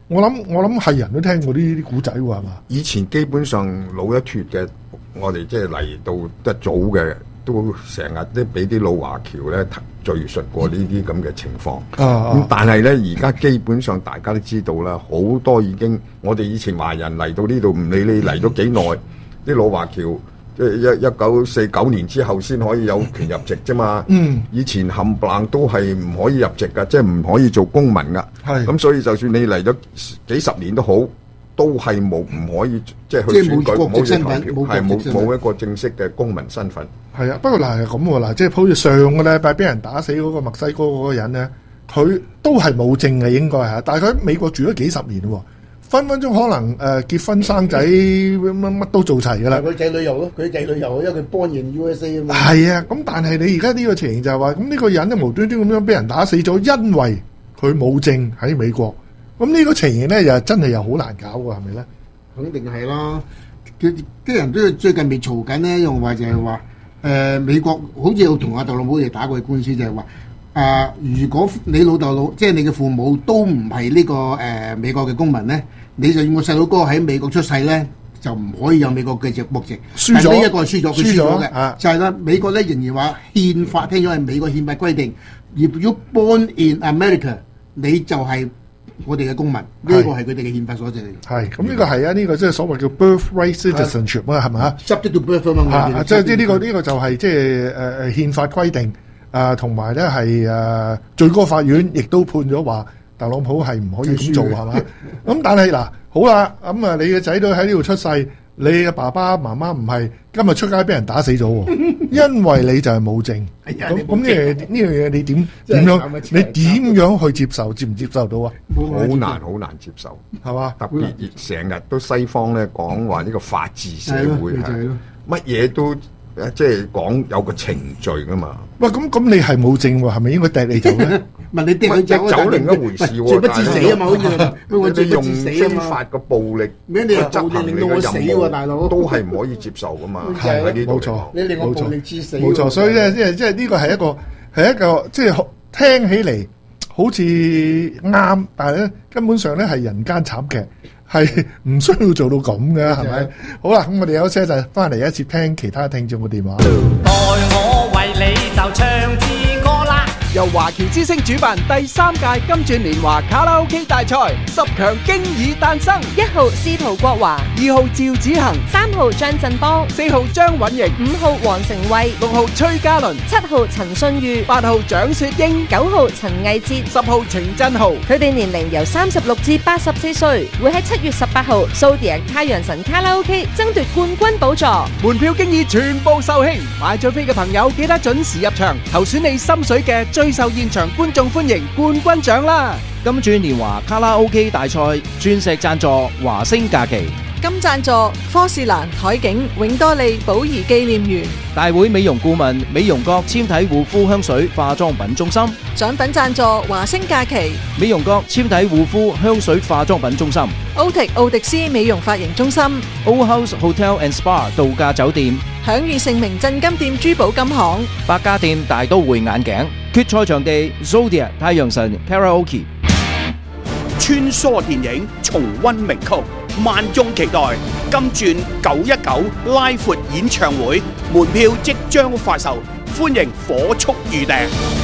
[SPEAKER 1] 我諗我諗係人都聽過呢啲古仔喎，係嘛？
[SPEAKER 11] 以前基本上老一脱嘅，我哋即係嚟到一早嘅，都成日都俾啲老華僑咧敘述過呢啲咁嘅情況。咁、
[SPEAKER 1] 啊、
[SPEAKER 11] 但係咧，而家基本上大家都知道啦，好多已經我哋以前華人嚟到呢度，唔理你嚟咗幾耐，啲老華僑即係一一九四九年之後先可以有權入籍啫嘛。
[SPEAKER 1] 嗯，
[SPEAKER 11] 以前冚唪唥都係唔可以入籍噶，即係唔可以做公民噶。
[SPEAKER 1] 係
[SPEAKER 11] 咁，所以就算你嚟咗幾十年都好，都係冇唔可以即係去選舉，冇可以投票，係冇冇一個正式嘅公民身份。
[SPEAKER 1] 係啊，不過嗱係咁喎，嗱即係好似上個禮拜俾人打死嗰個墨西哥嗰個人咧，佢都係冇證嘅應該係，但係佢喺美國住咗幾十年喎。分分鐘可能誒、呃、結婚生仔乜乜都做齊㗎啦。
[SPEAKER 10] 佢仔旅遊咯，佢仔旅遊，因為佢 born in U S A 啊嘛。
[SPEAKER 1] 係啊，咁但係你而家呢個情形就係話，咁呢個人咧無端端咁樣俾人打死咗，因為佢冇證喺美國。咁呢個情形咧又真係又好難搞喎，係咪咧？
[SPEAKER 10] 肯定係啦。佢啲人都最近未嘈緊咧，用話就係話誒美國好似有同阿特朗普哋打過官司，就係話。啊、呃！如果你老豆老即係你嘅父母都唔係呢個誒、呃、美國嘅公民咧，你就要個細佬哥喺美國出世咧，就唔可以有美國嘅籍國籍。輸咗呢一個係輸咗，佢輸咗嘅，就係啦。美國咧仍然話憲法聽咗係美國憲法規定，如果 born in America，你就係我哋嘅公民，呢、這個係佢哋嘅憲法所致嚟。
[SPEAKER 1] 係咁呢個係啊，呢、這個即係所謂叫 birthright citizenship 啊，係咪啊
[SPEAKER 10] ？Subject to birth 啊嘛，
[SPEAKER 1] 即係即係呢個呢、這個就係即係誒誒憲法規定。啊，同埋咧係誒最高法院亦都判咗話特朗普係唔可以咁做係嘛？咁但係嗱，好啦，咁啊你嘅仔女喺呢度出世，你嘅爸爸媽媽唔係今日出街俾人打死咗喎，因為你就係冇證。咁咁呢樣呢樣嘢你點點樣？你點樣去接受？接唔接受到啊？
[SPEAKER 11] 好難好難接受，係嘛？特別成日都西方咧講話呢個法治社會係乜嘢都。即係講有個程序噶嘛？
[SPEAKER 1] 喂，咁咁你係冇證喎，係咪應該掟你走咧？
[SPEAKER 10] 問你掟佢走，
[SPEAKER 11] 走另一回事喎。
[SPEAKER 10] 罪不致死啊嘛，好似我罪不致死啊嘛。
[SPEAKER 11] 用非法嘅暴力，
[SPEAKER 10] 咩你又執行令到我死喎，大佬
[SPEAKER 11] 都係唔可以接受噶嘛。
[SPEAKER 1] 係冇錯，
[SPEAKER 10] 你令我暴力致死。
[SPEAKER 1] 冇錯，所以咧，即係即係呢個係一個係一個即係聽起嚟好似啱，但係咧根本上咧係人間慘劇。係唔需要做到咁嘅，係咪？好啦，咁我哋休息一陣，翻嚟一次聽其他聽眾嘅電話。
[SPEAKER 13] 待我為你就唱支歌啦！
[SPEAKER 14] 由華僑之星主辦第三屆金鑽年華卡拉 OK 大賽，十強經已誕生。
[SPEAKER 15] 一號司徒國華，
[SPEAKER 14] 二號趙子恒，
[SPEAKER 15] 三號張振邦，
[SPEAKER 14] 四號張允瑩，
[SPEAKER 15] 五號黃成慧，
[SPEAKER 14] 六號崔嘉倫，
[SPEAKER 15] 七號陳信裕，
[SPEAKER 14] 八號蔣雪英，
[SPEAKER 15] 九號陳藝哲，
[SPEAKER 14] 十號程振豪。
[SPEAKER 15] 佢哋年齡由三十六至八十四歲，會喺七月十八號Zodiac太陽神卡拉 OK 爭奪冠軍寶座。
[SPEAKER 14] 門票經已全部售罄，買咗飛嘅朋友記得準時入場，投選你心水嘅最受現場觀眾歡迎冠軍獎啦！
[SPEAKER 2] 金鑽年華卡拉 OK 大賽鑽石贊助華星假期，
[SPEAKER 12] 金贊助科士蘭、海景、永多利、寶儀紀念園。
[SPEAKER 2] 大會美容顧問美容閣纖體護膚香水化妝品中心。
[SPEAKER 12] 獎品贊助華星假期，
[SPEAKER 2] 美容閣纖體護膚香水化妝品中心。
[SPEAKER 12] 歐迪奧迪斯美容髮型中心。
[SPEAKER 2] O House Hotel and Spa 度假酒店。
[SPEAKER 12] 享譽盛名鎮金店珠寶金行。
[SPEAKER 2] 百家店大都會眼鏡。決賽場地 Zodiac 太陽神 Karaoke。
[SPEAKER 16] 穿梭電影，重溫名曲，萬眾期待金鑽九一九拉闊演唱會，門票即將發售，歡迎火速預訂。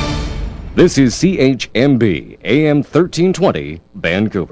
[SPEAKER 9] This is C H M B A M thirteen twenty Vancouver。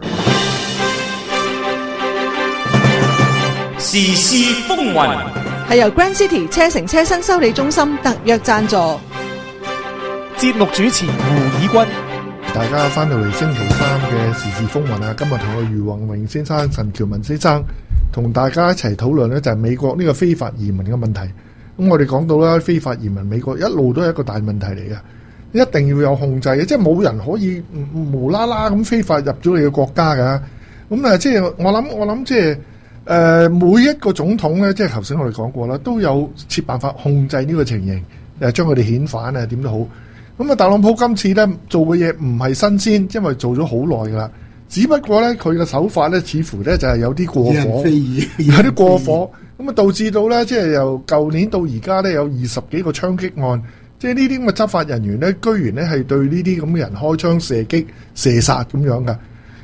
[SPEAKER 13] 時事風雲
[SPEAKER 12] 係由 Grand City 車城車身修理中心特約贊助。
[SPEAKER 3] 節目主持胡以軍。
[SPEAKER 1] 大家翻到嚟星期三嘅時事風雲啊！今日同我余宏榮先生、陳喬文先生同大家一齊討論呢，就係美國呢個非法移民嘅問題。咁我哋講到啦，非法移民美國一路都係一個大問題嚟嘅，一定要有控制嘅，即係冇人可以無啦啦咁非法入咗你嘅國家㗎。咁啊，即係我諗，我諗即係誒每一個總統咧，即係頭先我哋講過啦，都有設辦法控制呢個情形，誒將佢哋遣返啊點都好。咁啊，特朗普今次咧做嘅嘢唔係新鮮，因為做咗好耐噶啦。只不過咧，佢嘅手法咧，似乎咧就係有啲過火，有啲過火。咁啊，導致到咧，即係由舊年到而家咧，有二十幾個槍擊案。即係呢啲咁嘅執法人員咧，居然咧係對呢啲咁嘅人開槍射擊、射殺咁樣噶。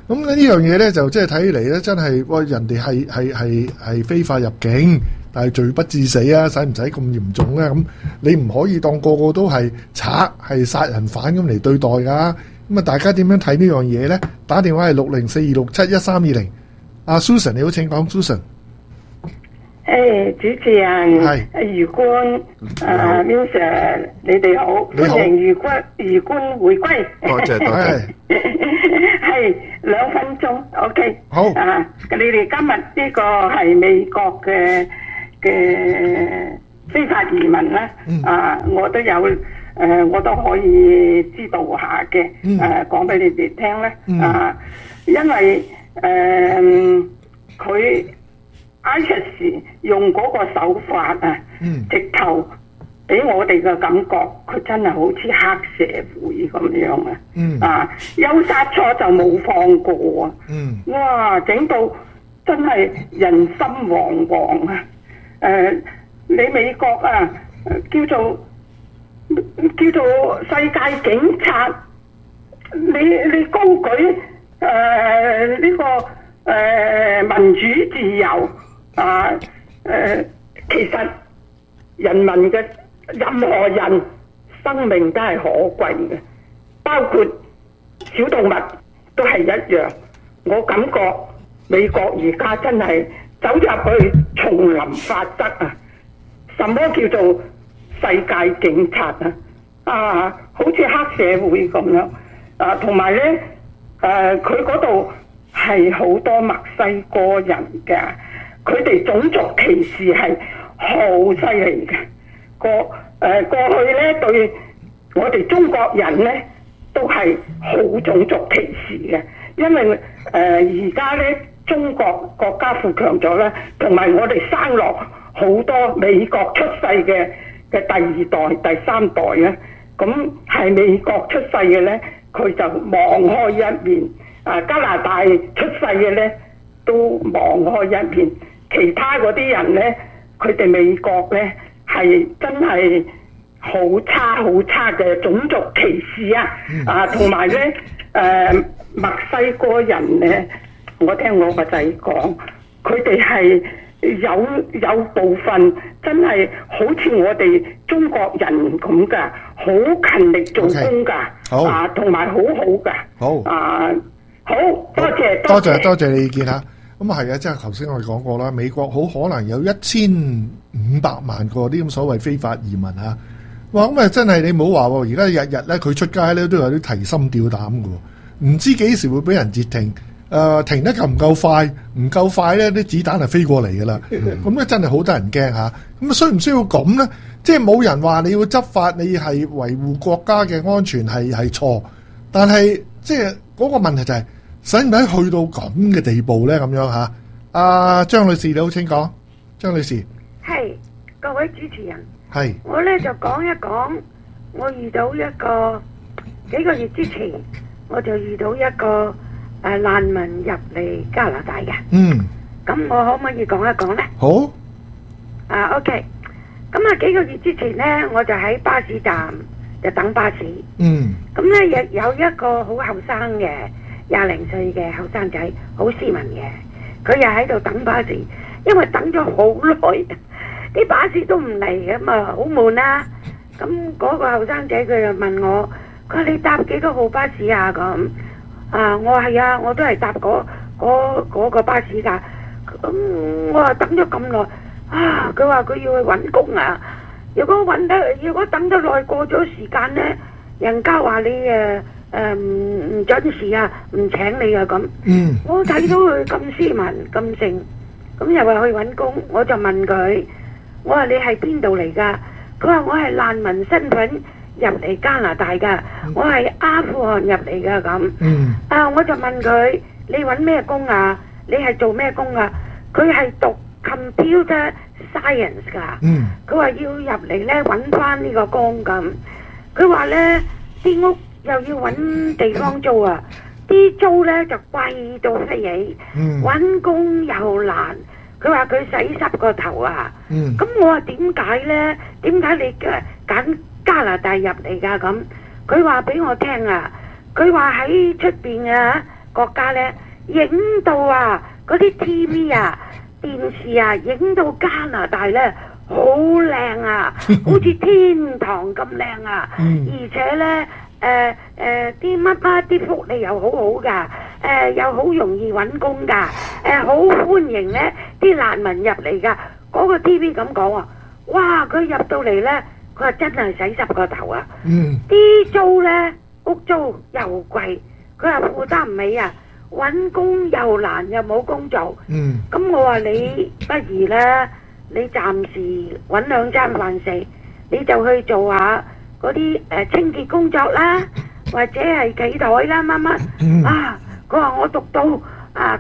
[SPEAKER 1] 咁呢樣嘢咧就即係睇嚟咧，真係喂人哋係係係係非法入境，但係罪不致死啊，使唔使咁嚴重咧？咁你唔可以當個個都係賊係殺人犯咁嚟對待㗎。咁啊，大家點樣睇呢樣嘢咧？打電話係六零四二六七一三二零。阿 Susan 你好，請講 Susan。
[SPEAKER 17] 誒，主持人係余官，誒 Mister 你哋好，歡迎余官余官回歸。
[SPEAKER 11] 多謝多謝。
[SPEAKER 17] 係兩分鐘 ，OK。
[SPEAKER 1] 好。
[SPEAKER 17] 啊，你哋今日呢個係美國嘅嘅非法移民咧，啊，我都有誒，我都可以知道下嘅，誒，講俾你哋聽咧，啊，因為誒佢。ISIS 用嗰個手法啊，嗯、直頭俾我哋嘅感覺，佢真係好似黑社會咁樣啊！嗯、啊，有殺錯就冇放過啊！嗯、哇，整到真係人心惶惶啊！誒、呃，你美國啊，叫做叫做世界警察，你你高舉誒呢、呃這個誒、呃、民主自由。啊，誒、呃，其實人民嘅任何人生命都係可貴嘅，包括小動物都係一樣。我感覺美國而家真係走入去叢林法則啊！什麼叫做世界警察啊？啊，好似黑社會咁樣啊，同埋咧誒，佢嗰度係好多墨西哥人嘅。佢哋種族歧視係好犀利嘅，過誒、呃、過去咧對我哋中國人咧都係好種族歧視嘅，因為誒而家咧中國國家富強咗咧，同埋我哋生落好多美國出世嘅嘅第二代、第三代咧，咁係美國出世嘅咧，佢就網開一面；啊加拿大出世嘅咧都網開一面。其他嗰啲人咧，佢哋美國咧係真係好差好差嘅種族歧視啊！嗯、啊，同埋咧誒墨西哥人咧，我聽我個仔講，佢哋係有有部分真係好似我哋中國人咁噶，好勤力做工噶，
[SPEAKER 1] okay,
[SPEAKER 17] 啊，同埋好好噶，
[SPEAKER 1] 好
[SPEAKER 17] 啊，好多謝
[SPEAKER 1] 多謝多謝你意見嚇。咁啊係啊，即係頭先我哋講過啦，美國好可能有一千五百萬個啲咁所謂非法移民啊！哇，咁啊真係你唔好話喎，而家日日咧佢出街咧都有啲提心吊膽嘅喎，唔知幾時會俾人截停，誒、呃、停得夠唔夠快？唔夠快咧，啲子彈係飛過嚟㗎啦！咁咧真係好得人驚嚇。咁啊需唔需要咁咧？即係冇人話你要執法，你係維護國家嘅安全係係錯，但係即係嗰個問題就係、是。使唔使去到咁嘅地步咧？咁樣嚇，阿張女士你好，請講。張女士，
[SPEAKER 18] 係各位主持人，
[SPEAKER 1] 係
[SPEAKER 18] 我咧就講一講，我遇到一個幾個月之前，我就遇到一個誒難民入嚟加拿大嘅。嗯，咁我可唔可以講一講咧？
[SPEAKER 1] 好。
[SPEAKER 18] 啊 ，OK，咁啊幾個月之前咧，我就喺巴士站就等巴士。嗯。咁咧亦有一個好後生嘅。廿零歲嘅後生仔，好斯文嘅，佢又喺度等巴士，因為等咗好耐，啲巴士都唔嚟嘅嘛，好悶啦。咁嗰個後生仔佢就問我，佢話你搭幾多號巴士啊？咁啊，我話係啊，我都係搭嗰嗰嗰個巴士㗎。咁我話等咗咁耐，啊，佢話佢要去揾工啊。如果揾得，如果等得耐過咗時間咧，人家話你誒。誒唔唔準時啊，唔請你啊咁。嗯，我睇到佢咁斯文咁正，咁又話去揾工，我就問佢，我話你係邊度嚟㗎？佢話我係難民身份入嚟加拿大㗎，我係阿富汗入嚟㗎咁。嗯，啊我就問佢，你揾咩工啊？你係做咩工啊？佢係讀 computer science 㗎。嗯，佢話要入嚟咧揾翻呢個工咁。佢話咧啲屋。又要揾地方租啊！啲租咧就貴到飛起，揾、嗯、工又難。佢話佢洗濕個頭啊！咁、嗯、我話點解咧？點解你誒揀加拿大入嚟㗎？咁佢話俾我聽啊！佢話喺出邊啊國家咧，影到啊嗰啲 T V 啊、電視啊，影到加拿大咧好靚啊，好似天堂咁靚啊！
[SPEAKER 1] 嗯
[SPEAKER 18] 而且咧，誒誒啲乜乜啲福利又好好噶，誒、呃、又好容易揾工噶，誒、呃、好歡迎咧啲難民入嚟噶。嗰、個 T V 咁講啊，哇！佢入到嚟咧，佢話真係洗濕個頭啊！
[SPEAKER 1] 嗯，
[SPEAKER 18] 啲租咧屋租又貴，佢話負擔唔起啊！揾工又難又冇工做，
[SPEAKER 1] 嗯，
[SPEAKER 18] 咁我話你不如咧，你暫時揾兩餐飯食，你就去做下嗰啲誒清潔工作啦，或者係企台啦乜乜，啊！佢話我讀到